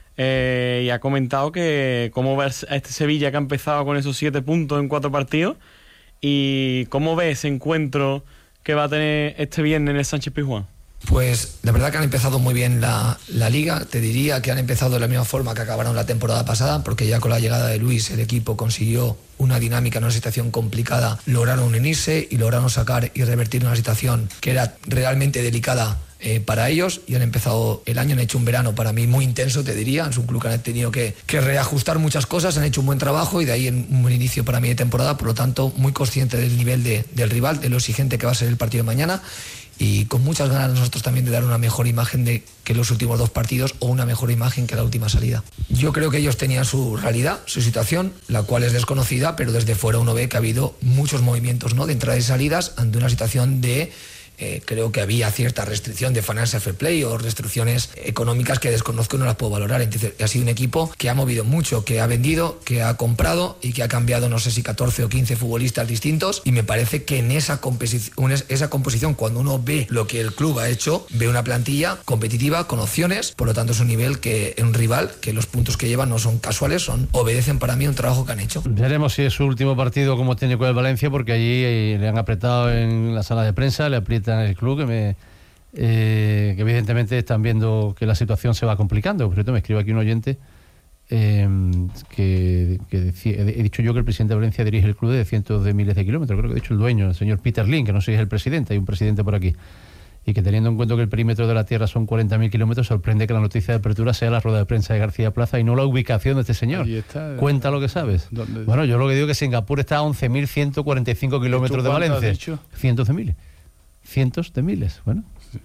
y ha comentado que cómo ve a este Sevilla que ha empezado con esos 7 puntos en 4 partidos, y cómo ve ese encuentro que va a tener este viernes en el Sánchez Pizjuán. Pues la verdad que han empezado muy bien la Liga. Te diría que han empezado de la misma forma que acabaron la temporada pasada, porque ya con la llegada de Luis el equipo consiguió una dinámica en una situación complicada, lograron unirse y lograron sacar y revertir una situación que era realmente delicada para ellos, y han empezado el año, han hecho un verano para mí muy intenso, te diría. Es un club que han tenido que reajustar muchas cosas, han hecho un buen trabajo y de ahí un buen inicio para mí de temporada. Por lo tanto, muy consciente del nivel del rival, de lo exigente que va a ser el partido de mañana, y con muchas ganas nosotros también de dar una mejor imagen que los últimos 2 partidos, o una mejor imagen que la última salida. Yo creo que ellos tenían su realidad, su situación, la cual es desconocida, pero desde fuera uno ve que ha habido muchos movimientos, ¿no?, de entradas y salidas ante una situación de... creo que había cierta restricción de financial fair play o restricciones económicas que desconozco y no las puedo valorar. Entonces, ha sido un equipo que ha movido mucho, que ha vendido, que ha comprado y que ha cambiado, no sé si 14 o 15 futbolistas distintos, y me parece que en esa composición, cuando uno ve lo que el club ha hecho, ve una plantilla competitiva con opciones. Por lo tanto, es un nivel que un rival, que los puntos que llevan no son casuales, obedecen para mí a un trabajo que han hecho. Veremos si es su último partido como técnico del Valencia, porque allí le han apretado en la sala de prensa, le aprietan en el club, que evidentemente están viendo que la situación se va complicando. Por cierto, me escribe aquí un oyente que decía, he dicho yo que el presidente de Valencia dirige el club de cientos de miles de kilómetros, creo que ha dicho el dueño, el señor Peter Lin, que no sé si es el presidente, hay un presidente por aquí, y que teniendo en cuenta que el perímetro de la Tierra son 40.000 kilómetros, sorprende que la noticia de apertura sea la rueda de prensa de García Plaza y no la ubicación de este señor. Cuenta lo que sabes. ¿Dónde? Bueno, yo lo que digo es que Singapur está a 11.145 kilómetros de Valencia. Cientos de miles. Cientos de miles, bueno.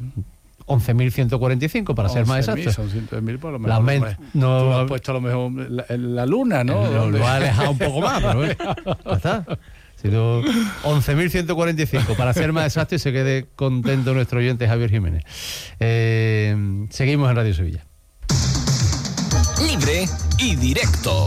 11.145 para ser más exactos. Son cientos de mil, por lo mejor. No, tú has puesto a lo mejor la luna, ¿no? Lo ha alejado un poco más, pero bueno, ya está. Ha sido 11.145 para ser más exacto, y se quede contento nuestro oyente Javier Jiménez. Seguimos en Radio Sevilla. Libre y directo.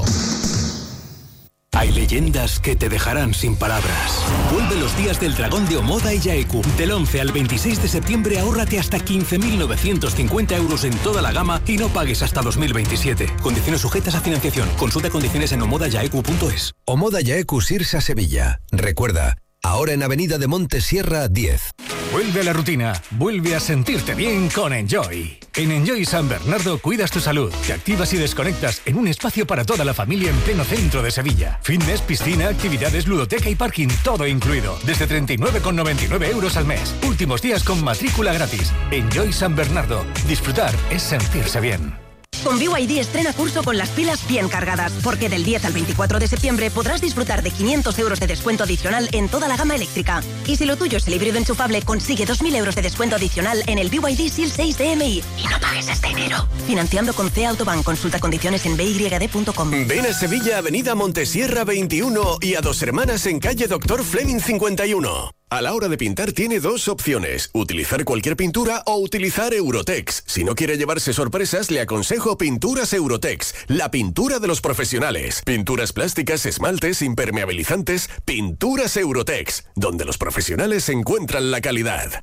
Hay leyendas que te dejarán sin palabras. Vuelve los días del dragón de Omoda y Yaeku. Del 11 al 26 de septiembre ahórrate hasta 15.950 euros en toda la gama y no pagues hasta 2027. Condiciones sujetas a financiación. Consulta condiciones en omodayaeku.es. Omoda Yaeku Sirsa Sevilla. Recuerda, ahora en Avenida de Montesierra 10. Vuelve a la rutina, vuelve a sentirte bien con Enjoy. En Enjoy San Bernardo cuidas tu salud, te activas y desconectas en un espacio para toda la familia en pleno centro de Sevilla. Fitness, piscina, actividades, ludoteca y parking, todo incluido. Desde 39,99 euros al mes. Últimos días con matrícula gratis. Enjoy San Bernardo. Disfrutar es sentirse bien. Con BYD estrena curso con las pilas bien cargadas, porque del 10 al 24 de septiembre podrás disfrutar de 500 euros de descuento adicional en toda la gama eléctrica. Y si lo tuyo es el híbrido enchufable, consigue 2.000 euros de descuento adicional en el BYD SEAL 6 DMI. Y no pagues hasta enero. Financiando con C Autobank. Consulta condiciones en byd.com. Ven a Sevilla, Avenida Montesierra 21 y a Dos Hermanas en calle Doctor Fleming 51. A la hora de pintar tiene 2 opciones, utilizar cualquier pintura o utilizar Eurotex. Si no quiere llevarse sorpresas, le aconsejo Pinturas Eurotex, la pintura de los profesionales. Pinturas plásticas, esmaltes, impermeabilizantes, Pinturas Eurotex, donde los profesionales encuentran la calidad.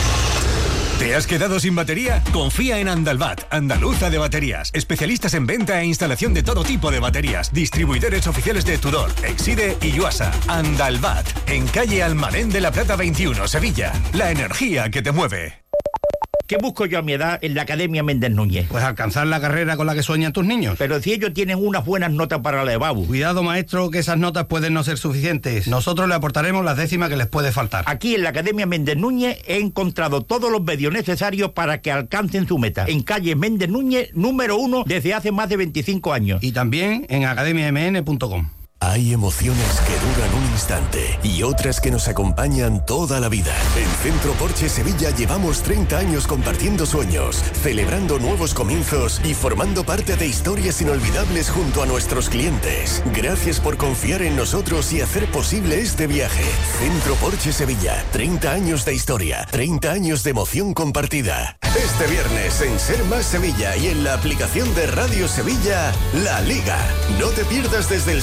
¿Te has quedado sin batería? Confía en Andalbat, andaluza de baterías. Especialistas en venta e instalación de todo tipo de baterías. Distribuidores oficiales de Tudor, Exide y Yuasa. Andalbat, en calle Almadén de la Plata 21, Sevilla. La energía que te mueve. ¿Qué busco yo a mi edad en la Academia Méndez Núñez? Pues alcanzar la carrera con la que sueñan tus niños. Pero si ellos tienen unas buenas notas para la EBAU. Cuidado, maestro, que esas notas pueden no ser suficientes. Nosotros le aportaremos las décimas que les puede faltar. Aquí en la Academia Méndez Núñez he encontrado todos los medios necesarios para que alcancen su meta. En calle Méndez Núñez, número 1, desde hace más de 25 años. Y también en academiamn.com. Hay emociones que duran un instante y otras que nos acompañan toda la vida. En Centro Porsche Sevilla llevamos 30 años compartiendo sueños, celebrando nuevos comienzos y formando parte de historias inolvidables junto a nuestros clientes. Gracias por confiar en nosotros y hacer posible este viaje. Centro Porsche Sevilla, 30 años de historia, 30 años de emoción compartida. Este viernes en Ser Más Sevilla y en la aplicación de Radio Sevilla, La Liga. No te pierdas desde el Sánchez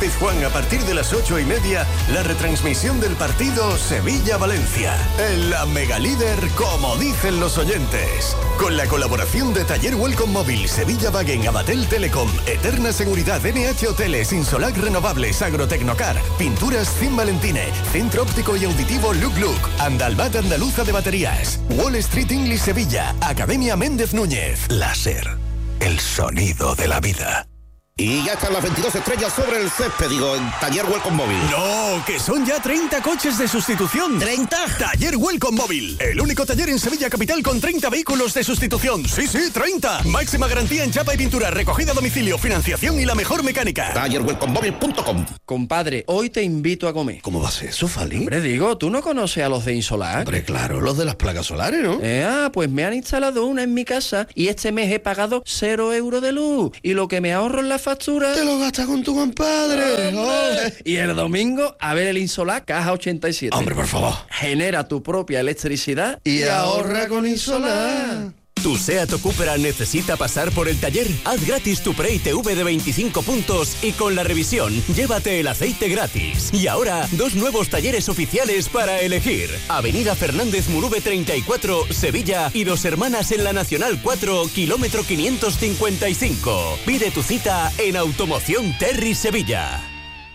Pizjuán a partir de las 8:30, la retransmisión del partido Sevilla-Valencia. En la Megalíder, como dicen los oyentes. Con la colaboración de Taller Welcome Móvil, Sevilla Wagen, Abatel Telecom, Eterna Seguridad, NH Hoteles, Insolac Renovables, Agrotecnocar, Pinturas Cin Valentine, Centro Óptico y Auditivo Look Look, Andalbat Andaluza de Baterías, Wall Street English Sevilla, Academia Méndez Núñez. Láser, el sonido de la vida. Y ya están las 22 estrellas sobre el césped, en Taller Welcome Móvil. ¡No! ¡Que son ya 30 coches de sustitución! ¿30? Taller Welcome Móvil. El único taller en Sevilla Capital con 30 vehículos de sustitución. ¡Sí, 30! Máxima garantía en chapa y pintura, recogida a domicilio, financiación y la mejor mecánica. TallerWelcomeMóvil.com. Compadre, hoy te invito a comer. ¿Cómo va a ser eso, Fali? Hombre, digo, ¿tú no conoces a los de Insolac? Hombre, claro, los de las placas solares, ¿no? Pues me han instalado una en mi casa y este mes he pagado 0 euros de luz. Y lo que me ahorro en la factura... Te lo gastas con tu compadre. Y el domingo, a ver el Insolac Caja 87. Hombre, por favor. Genera tu propia electricidad y ahorra con Insolac. ¿Tu SEAT o Cupra necesita pasar por el taller? Haz gratis tu Pre-ITV de 25 puntos y con la revisión, llévate el aceite gratis. Y ahora, 2 nuevos talleres oficiales para elegir. Avenida Fernández Murube 34, Sevilla y Dos Hermanas en la Nacional 4, kilómetro 555. Pide tu cita en Automoción Terry Sevilla.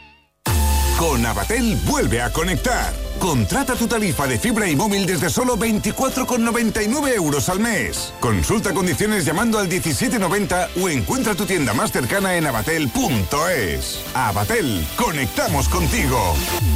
Con Abatel vuelve a conectar. Contrata tu tarifa de fibra y móvil desde solo 24,99 euros al mes. Consulta condiciones llamando al 1790 o encuentra tu tienda más cercana en abatel.es. Abatel, conectamos contigo.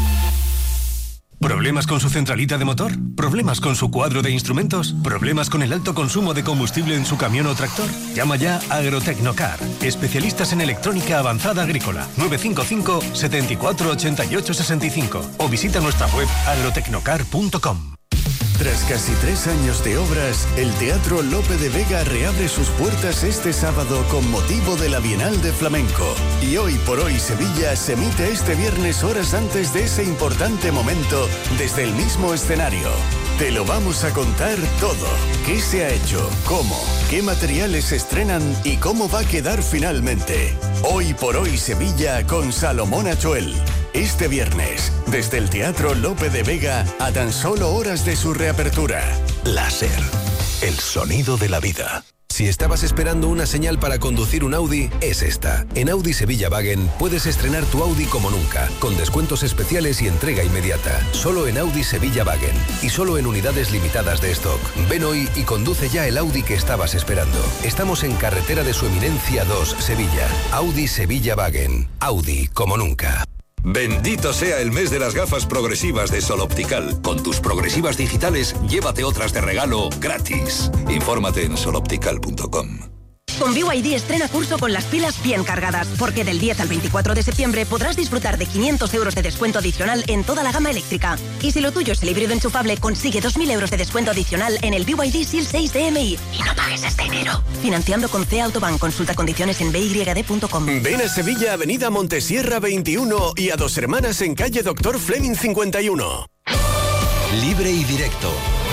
¿Problemas con su centralita de motor? ¿Problemas con su cuadro de instrumentos? ¿Problemas con el alto consumo de combustible en su camión o tractor? Llama ya a Agrotecnocar, especialistas en electrónica avanzada agrícola. 955 74 88 65 o visita nuestra web agrotecnocar.com. Tras casi 3 años de obras, el Teatro Lope de Vega reabre sus puertas este sábado con motivo de la Bienal de Flamenco. Y Hoy por Hoy Sevilla se emite este viernes horas antes de ese importante momento desde el mismo escenario. Te lo vamos a contar todo. ¿Qué se ha hecho? ¿Cómo? ¿Qué materiales se estrenan? ¿Y cómo va a quedar finalmente? Hoy por Hoy Sevilla con Salomón Achoel. Este viernes, desde el Teatro Lope de Vega a tan solo horas de su reapertura. Láser, el sonido de la vida. Si estabas esperando una señal para conducir un Audi, es esta. En Audi Sevilla Wagen puedes estrenar tu Audi como nunca, con descuentos especiales y entrega inmediata. Solo en Audi Sevilla Wagen y solo en unidades limitadas de stock. Ven hoy y conduce ya el Audi que estabas esperando. Estamos en Carretera de Su Eminencia 2, Sevilla. Audi Sevilla Wagen. Audi como nunca. Bendito sea el mes de las gafas progresivas de Sol Optical. Con tus progresivas digitales, llévate otras de regalo gratis. Infórmate en soloptical.com. Con BYD estrena curso con las pilas bien cargadas, porque del 10 al 24 de septiembre podrás disfrutar de 500 euros de descuento adicional en toda la gama eléctrica. Y si lo tuyo es el híbrido enchufable, consigue 2.000 euros de descuento adicional en el BYD SEAL 6 DMI. Y no pagues este enero. Financiando con C Autobank. Consulta condiciones en byd.com. Ven a Sevilla, Avenida Montesierra 21 y a Dos Hermanas en calle Doctor Fleming 51. Libre y directo.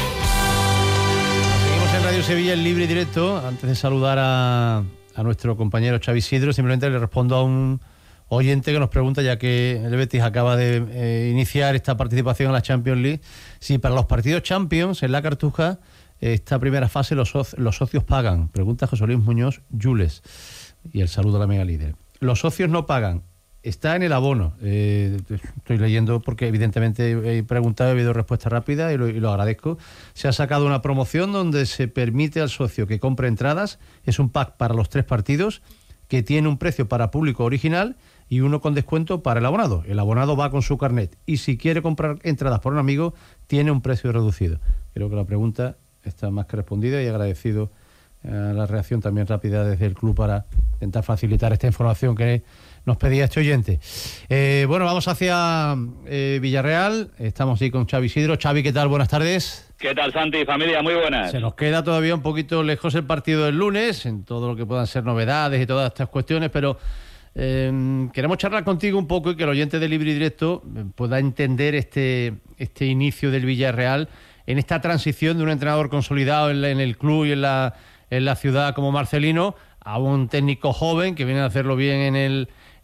En Radio Sevilla en libre y directo. Antes de saludar a nuestro compañero Xavi Isidro, simplemente le respondo a un oyente que nos pregunta, ya que el Betis acaba de iniciar esta participación en la Champions League, si para los partidos Champions en la Cartuja, esta primera fase los socios pagan. Pregunta José Luis Muñoz Yules, y el saludo a la Mega Líder. Los socios no pagan. Está en el abono. Estoy leyendo porque evidentemente he preguntado, he habido respuesta rápida y lo agradezco. Se ha sacado una promoción donde se permite al socio que compre entradas. Es un pack para los 3 partidos que tiene un precio para público original y uno con descuento para el abonado. El abonado va con su carnet y si quiere comprar entradas por un amigo tiene un precio reducido. Creo que la pregunta está más que respondida y agradecido la reacción también rápida desde el club para intentar facilitar esta información que nos pedía este oyente. Bueno, vamos hacia Villarreal. Estamos ahí con Xavi Isidro. Xavi, ¿qué tal? Buenas tardes. ¿Qué tal, Santi? Familia, muy buenas. Se nos queda todavía un poquito lejos el partido del lunes, en todo lo que puedan ser novedades y todas estas cuestiones, pero queremos charlar contigo un poco y que el oyente de Libre y Directo pueda entender este inicio del Villarreal en esta transición de un entrenador consolidado en el club y en la ciudad como Marcelino a un técnico joven que viene a hacerlo bien en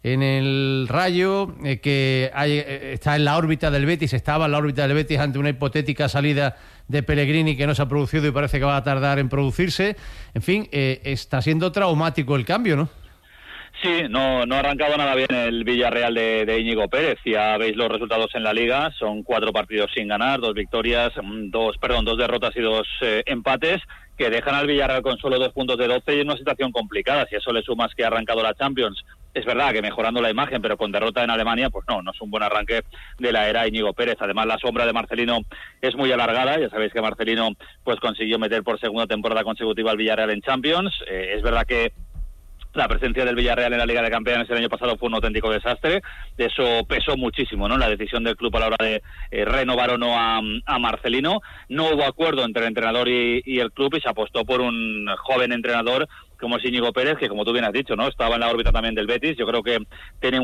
en el Rayo, que está en la órbita del Betis, estaba en la órbita del Betis ante una hipotética salida de Pellegrini que no se ha producido y parece que va a tardar en producirse. En fin, está siendo traumático el cambio, ¿no? Sí, no ha arrancado nada bien el Villarreal de Íñigo Pérez. Ya veis los resultados en la Liga, son 4 partidos sin ganar, 2 victorias, 2 derrotas y 2 empates, que dejan al Villarreal con solo 2 puntos de 12 y en una situación complicada. Si a eso le sumas que ha arrancado la Champions, es verdad que mejorando la imagen, pero con derrota en Alemania, pues no es un buen arranque de la era Íñigo Pérez. Además, la sombra de Marcelino es muy alargada. Ya sabéis que Marcelino pues consiguió meter por segunda temporada consecutiva al Villarreal en Champions. Es verdad que la presencia del Villarreal en la Liga de Campeones el año pasado fue un auténtico desastre. Eso pesó muchísimo, ¿no? La decisión del club a la hora de renovar o no a Marcelino. No hubo acuerdo entre el entrenador y el club y se apostó por un joven entrenador como es Íñigo Pérez, que como tú bien has dicho, ¿no? Estaba en la órbita también del Betis. Yo creo que tenía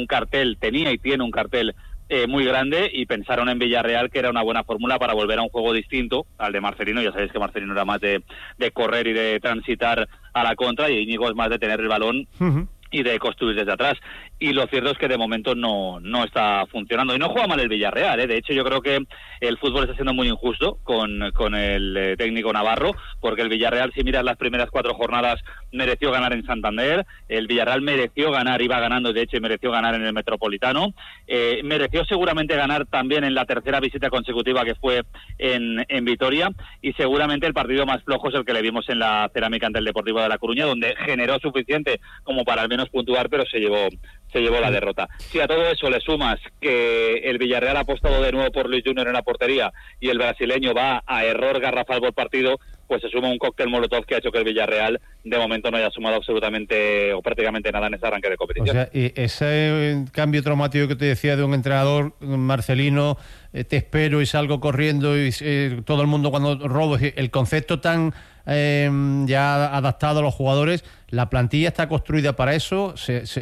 y tiene un cartel muy grande, y pensaron en Villarreal que era una buena fórmula para volver a un juego distinto al de Marcelino. Ya sabéis que Marcelino era más de correr y de transitar a la contra, y Íñigo es más de tener el balón y de construir desde atrás. Y lo cierto es que de momento no está funcionando. Y no juega mal el Villarreal, ¿eh? De hecho, yo creo que el fútbol está siendo muy injusto con el técnico navarro, porque el Villarreal, si miras las primeras 4 jornadas, mereció ganar en Santander. El Villarreal mereció ganar, iba ganando, de hecho, y mereció ganar en el Metropolitano. Mereció seguramente ganar también en la tercera visita consecutiva que fue en Vitoria. Y seguramente el partido más flojo es el que le vimos en la Cerámica ante el Deportivo de La Coruña, donde generó suficiente como para al menos puntuar, pero se llevó la derrota. Si a todo eso le sumas que el Villarreal ha apostado de nuevo por Luis Junior en la portería y el brasileño va a error garrafal por partido, pues se suma un cóctel molotov que ha hecho que el Villarreal de momento no haya sumado absolutamente o prácticamente nada en ese arranque de competición. O sea, y ese cambio traumático que te decía de un entrenador, Marcelino, te espero y salgo corriendo y todo el mundo cuando robo, el concepto tan ya adaptado a los jugadores, la plantilla está construida para eso,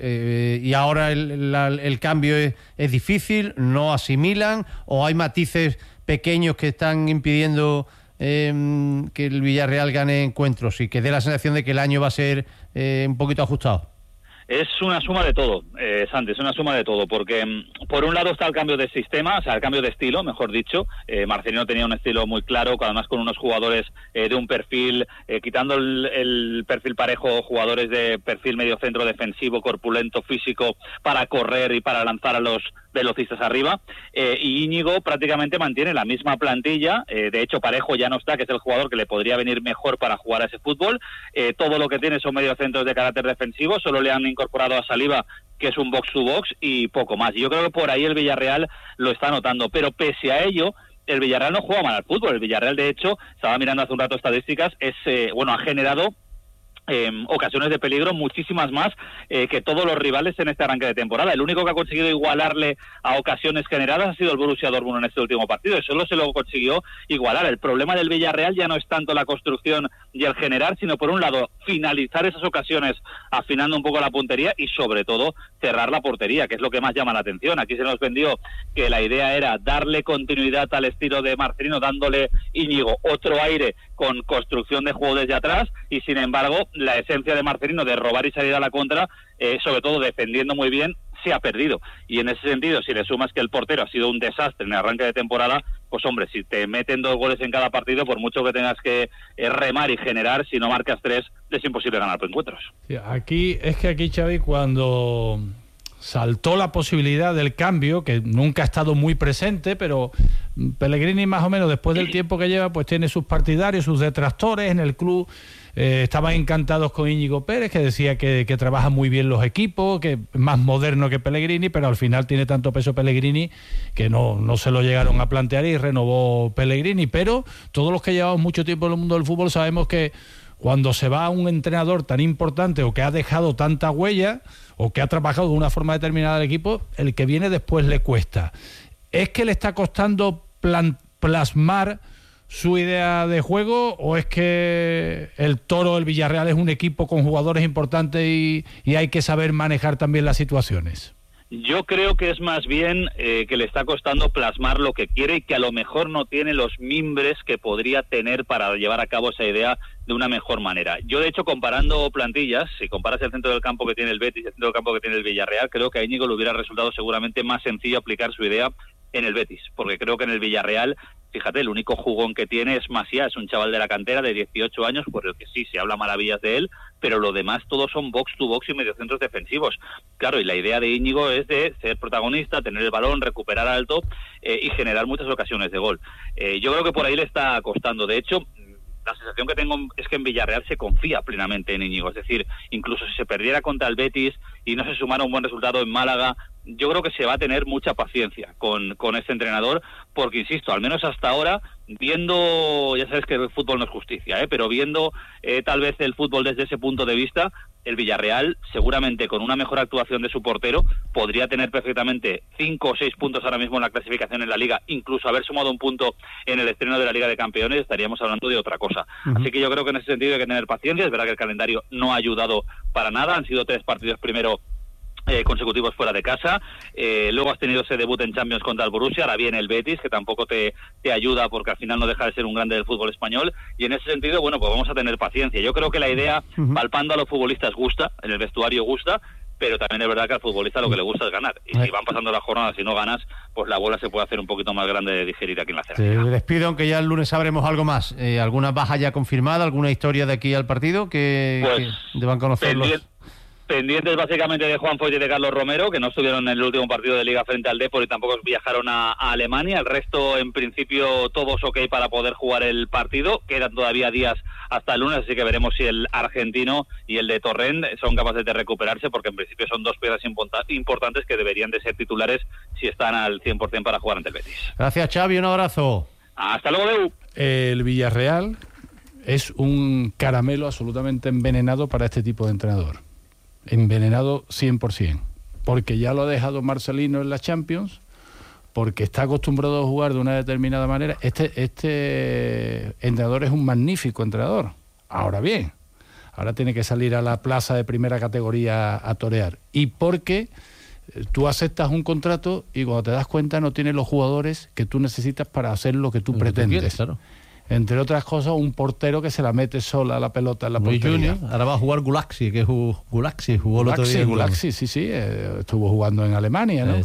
y ahora el cambio es difícil, no asimilan, o hay matices pequeños que están impidiendo que el Villarreal gane encuentros y que dé la sensación de que el año va a ser un poquito ajustado. Es una suma de todo, Santi, es una suma de todo, porque por un lado está el cambio de sistema, o sea, el cambio de estilo, mejor dicho. Marcelino tenía un estilo muy claro, además con unos jugadores de un perfil, quitando el perfil parejo, jugadores de perfil medio centro defensivo, corpulento, físico, para correr y para lanzar a los velocistas arriba, y Íñigo prácticamente mantiene la misma plantilla. De hecho Parejo ya no está, que es el jugador que le podría venir mejor para jugar a ese fútbol. Todo lo que tiene son mediocentros de carácter defensivo, solo le han incorporado a Saliba, que es un box to box, y poco más. Y yo creo que por ahí el Villarreal lo está notando, pero pese a ello el Villarreal no juega mal al fútbol. El Villarreal, de hecho, estaba mirando hace un rato estadísticas, ha generado ocasiones de peligro muchísimas más que todos los rivales en este arranque de temporada. El único que ha conseguido igualarle a ocasiones generadas ha sido el Borussia Dortmund en este último partido, y solo se lo consiguió igualar. El problema del Villarreal ya no es tanto la construcción y el generar, sino por un lado finalizar esas ocasiones afinando un poco la puntería y sobre todo cerrar la portería, que es lo que más llama la atención. Aquí se nos vendió que la idea era darle continuidad al estilo de Marcelino, dándole Íñigo otro aire con construcción de juego desde atrás, y sin embargo la esencia de Marcelino de robar y salir a la contra, sobre todo defendiendo muy bien, se ha perdido. Y en ese sentido, si le sumas que el portero ha sido un desastre en el arranque de temporada, pues hombre, si te meten 2 goles en cada partido, por mucho que tengas que remar y generar, si no marcas 3, es imposible ganar encuentros. Sí, aquí, Xavi, cuando saltó la posibilidad del cambio, que nunca ha estado muy presente, pero Pellegrini más o menos después del tiempo que lleva, pues tiene sus partidarios, sus detractores en el club. Estaban encantados con Íñigo Pérez, que decía que trabaja muy bien los equipos, que es más moderno que Pellegrini, pero al final tiene tanto peso Pellegrini que no se lo llegaron a plantear y renovó Pellegrini. Pero todos los que llevamos mucho tiempo en el mundo del fútbol sabemos que cuando se va un entrenador tan importante o que ha dejado tanta huella o que ha trabajado de una forma determinada al equipo, el que viene después le cuesta. ¿Es que le está costando plasmar su idea de juego, o es que el Villarreal es un equipo con jugadores importantes y hay que saber manejar también las situaciones? Yo creo que es más bien que le está costando plasmar lo que quiere y que a lo mejor no tiene los mimbres que podría tener para llevar a cabo esa idea de una mejor manera. Yo, de hecho, comparando plantillas, si comparas el centro del campo que tiene el Betis y el centro del campo que tiene el Villarreal, creo que a Íñigo le hubiera resultado seguramente más sencillo aplicar su idea en el Betis, porque creo que en el Villarreal, fíjate, el único jugón que tiene es Maciá, es un chaval de la cantera de 18 años, por el que sí se habla maravillas de él, pero lo demás todos son box to box y mediocentros defensivos. Claro, y la idea de Íñigo es de ser protagonista, tener el balón, recuperar alto y generar muchas ocasiones de gol. Yo creo que por ahí le está costando. De hecho, la sensación que tengo es que en Villarreal se confía plenamente en Íñigo, es decir, incluso si se perdiera contra el Betis y no se sumara un buen resultado en Málaga, yo creo que se va a tener mucha paciencia con este entrenador, porque insisto, al menos hasta ahora, viendo, ya sabes que el fútbol no es justicia, pero viendo tal vez el fútbol desde ese punto de vista, el Villarreal seguramente con una mejor actuación de su portero podría tener perfectamente 5 o 6 puntos ahora mismo en la clasificación en la Liga, incluso haber sumado un punto en el estreno de la Liga de Campeones, estaríamos hablando de otra cosa. Así que yo creo que en ese sentido hay que tener paciencia. Es verdad que el calendario no ha ayudado para nada, han sido 3 partidos primero consecutivos fuera de casa, luego has tenido ese debut en Champions contra el Borussia, ahora viene el Betis, que tampoco te ayuda porque al final no deja de ser un grande del fútbol español, y en ese sentido, bueno, pues vamos a tener paciencia. Yo creo que la idea, palpando a los futbolistas, gusta, en el vestuario gusta, pero también es verdad que al futbolista lo que le gusta es ganar, y si van pasando las jornadas y no ganas, pues la bola se puede hacer un poquito más grande de digerir aquí en la Cerámica. Te despido, aunque ya el lunes sabremos algo más. ¿Alguna baja ya confirmada, alguna historia de aquí al partido que deban conocerlos? Pendientes básicamente de Juan Foyt y de Carlos Romero, que no estuvieron en el último partido de Liga frente al Depor y tampoco viajaron a Alemania. El resto, en principio, todos ok para poder jugar el partido. Quedan todavía días hasta el lunes, así que veremos si el argentino y el de Torrent son capaces de recuperarse, porque en principio son 2 piezas importantes que deberían de ser titulares si están al 100% para jugar ante el Betis. Gracias, Xavi, un abrazo. Hasta luego, Leu. El Villarreal es un caramelo absolutamente envenenado para este tipo de entrenador. Envenenado 100%, porque ya lo ha dejado Marcelino en la Champions, porque está acostumbrado a jugar de una determinada manera. Este entrenador es un magnífico entrenador. Ahora bien, ahora tiene que salir a la plaza de primera categoría a torear, y porque tú aceptas un contrato y cuando te das cuenta no tienes los jugadores que tú necesitas para hacer lo que tú pretendes. Quieres, claro. Entre otras cosas, un portero que se la mete sola a la pelota en la portería. Ahora va a jugar Gulaxi, que jugó el otro día. Gulaxi, sí, estuvo jugando en Alemania, ¿no?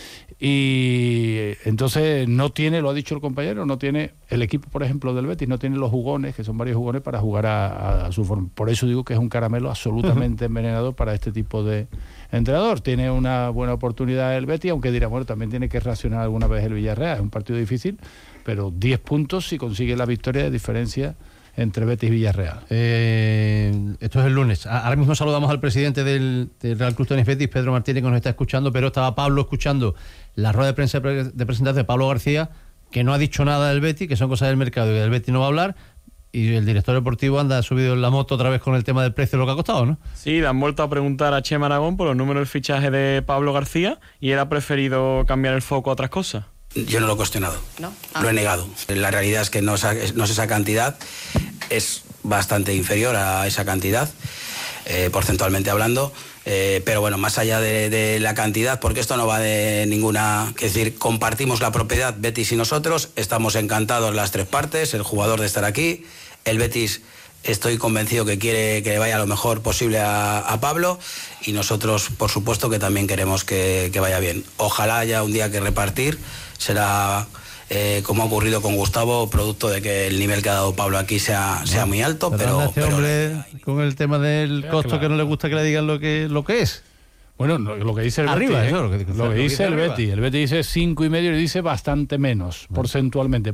Y entonces no tiene, lo ha dicho el compañero, no tiene el equipo, por ejemplo, del Betis, no tiene los jugones, que son varios jugones, para jugar a su forma. Por eso digo que es un caramelo absolutamente envenenador para este tipo de entrenador. Tiene una buena oportunidad el Betis, aunque dirá, bueno, también tiene que reaccionar alguna vez el Villarreal. Es un partido difícil, pero 10 puntos si consigue la victoria de diferencia entre Betis y Villarreal. Esto es el lunes. Ahora mismo saludamos al presidente del Real Club Tenis Betis, Pedro Martínez, que nos está escuchando, pero estaba Pablo escuchando la rueda de prensa de presentación de Pablo García, que no ha dicho nada del Betis, que son cosas del mercado y del Betis no va a hablar, y el director deportivo anda subido en la moto otra vez con el tema del precio de lo que ha costado, ¿no? Sí, le han vuelto a preguntar a Chema Aragón por los números del fichaje de Pablo García y él ha preferido cambiar el foco a otras cosas. Yo no lo he cuestionado, lo he negado. La realidad es que no es esa cantidad, es bastante inferior a esa cantidad, porcentualmente hablando, pero bueno, más allá de la cantidad, porque esto no va de ninguna... Es decir, compartimos la propiedad, Betis y nosotros, estamos encantados las 3 partes, el jugador de estar aquí, el Betis... Estoy convencido que quiere que vaya lo mejor posible a Pablo, y nosotros, por supuesto, que también queremos que vaya bien. Ojalá haya un día que repartir, será como ha ocurrido con Gustavo, producto de que el nivel que ha dado Pablo aquí sea muy alto, pero hombre, con el tema del costo, claro, que no le gusta que le digan lo que es. Bueno, lo que dice el arriba, Betis, eso, lo que dice el Betis. El Betis dice 5,5 y dice bastante menos porcentualmente,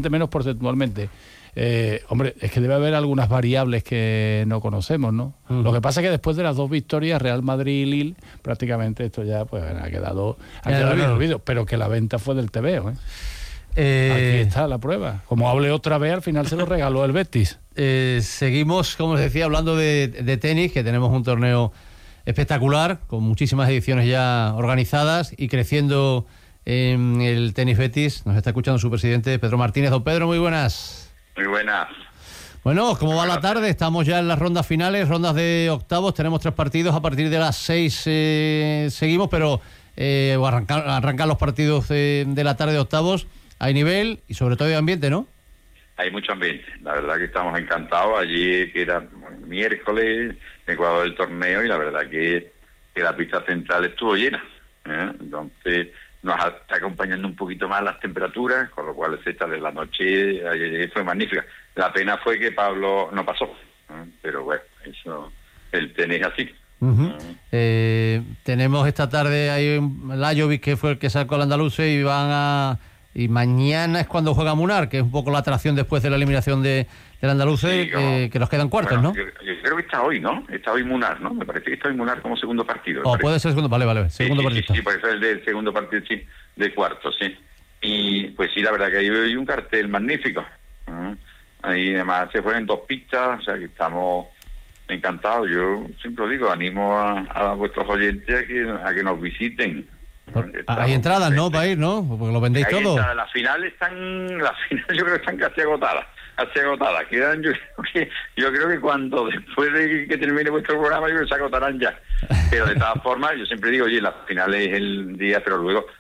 hombre, es que debe haber algunas variables que no conocemos, ¿no? Lo que pasa es que después de las 2 victorias, Real Madrid y Lille, prácticamente esto ya pues ha quedado bien olvidado, pero que la venta fue del TVO, aquí está la prueba. Como hable otra vez, al final se lo regaló el Betis. Seguimos, como les decía, hablando de tenis, que tenemos un torneo espectacular, con muchísimas ediciones ya organizadas y creciendo en el Tenis Betis. Nos está escuchando su presidente, Pedro Martínez. Don Pedro, muy buenas. Muy buenas. Bueno, ¿cómo va la tarde? Estamos ya en las rondas finales, rondas de octavos. Tenemos 3 partidos. A partir de las 6 seguimos, pero o arrancar los partidos de la tarde de octavos. Hay nivel y sobre todo hay ambiente, ¿no? Hay mucho ambiente, la verdad que estamos encantados. Allí, que era miércoles, Ecuador del torneo, y la verdad que la pista central estuvo llena, ¿eh? Entonces nos está acompañando un poquito más las temperaturas, con lo cual el sexta de la noche fue magnífica. La pena fue que Pablo no pasó, ¿eh? Pero bueno, eso, el tenis así. Tenemos esta tarde ahí Lajovic, que fue el que sacó al andaluz, y mañana es cuando juega Munar, que es un poco la atracción después de la eliminación del andaluz, que nos quedan cuartos, bueno, ¿no? Yo creo que está hoy, ¿no? Está hoy Munar, ¿no? Me parece que está hoy Munar como segundo partido. O puede ser segundo, vale, segundo partido. Sí, puede ser el del segundo partido, sí, de cuarto, sí. Y pues sí, la verdad que ahí hay un cartel magnífico. Ahí además se fueron 2 pistas, o sea que estamos encantados. Yo siempre lo digo, animo a vuestros oyentes a que nos visiten. Hay entradas, ¿no? Para ir, ¿no? Porque lo vendéis todo. Las finales yo creo que están casi agotadas. Quedan, yo creo que cuando después de que termine vuestro programa, yo creo que se agotarán ya. Pero de todas formas, yo siempre digo, oye, las finales es el día, pero luego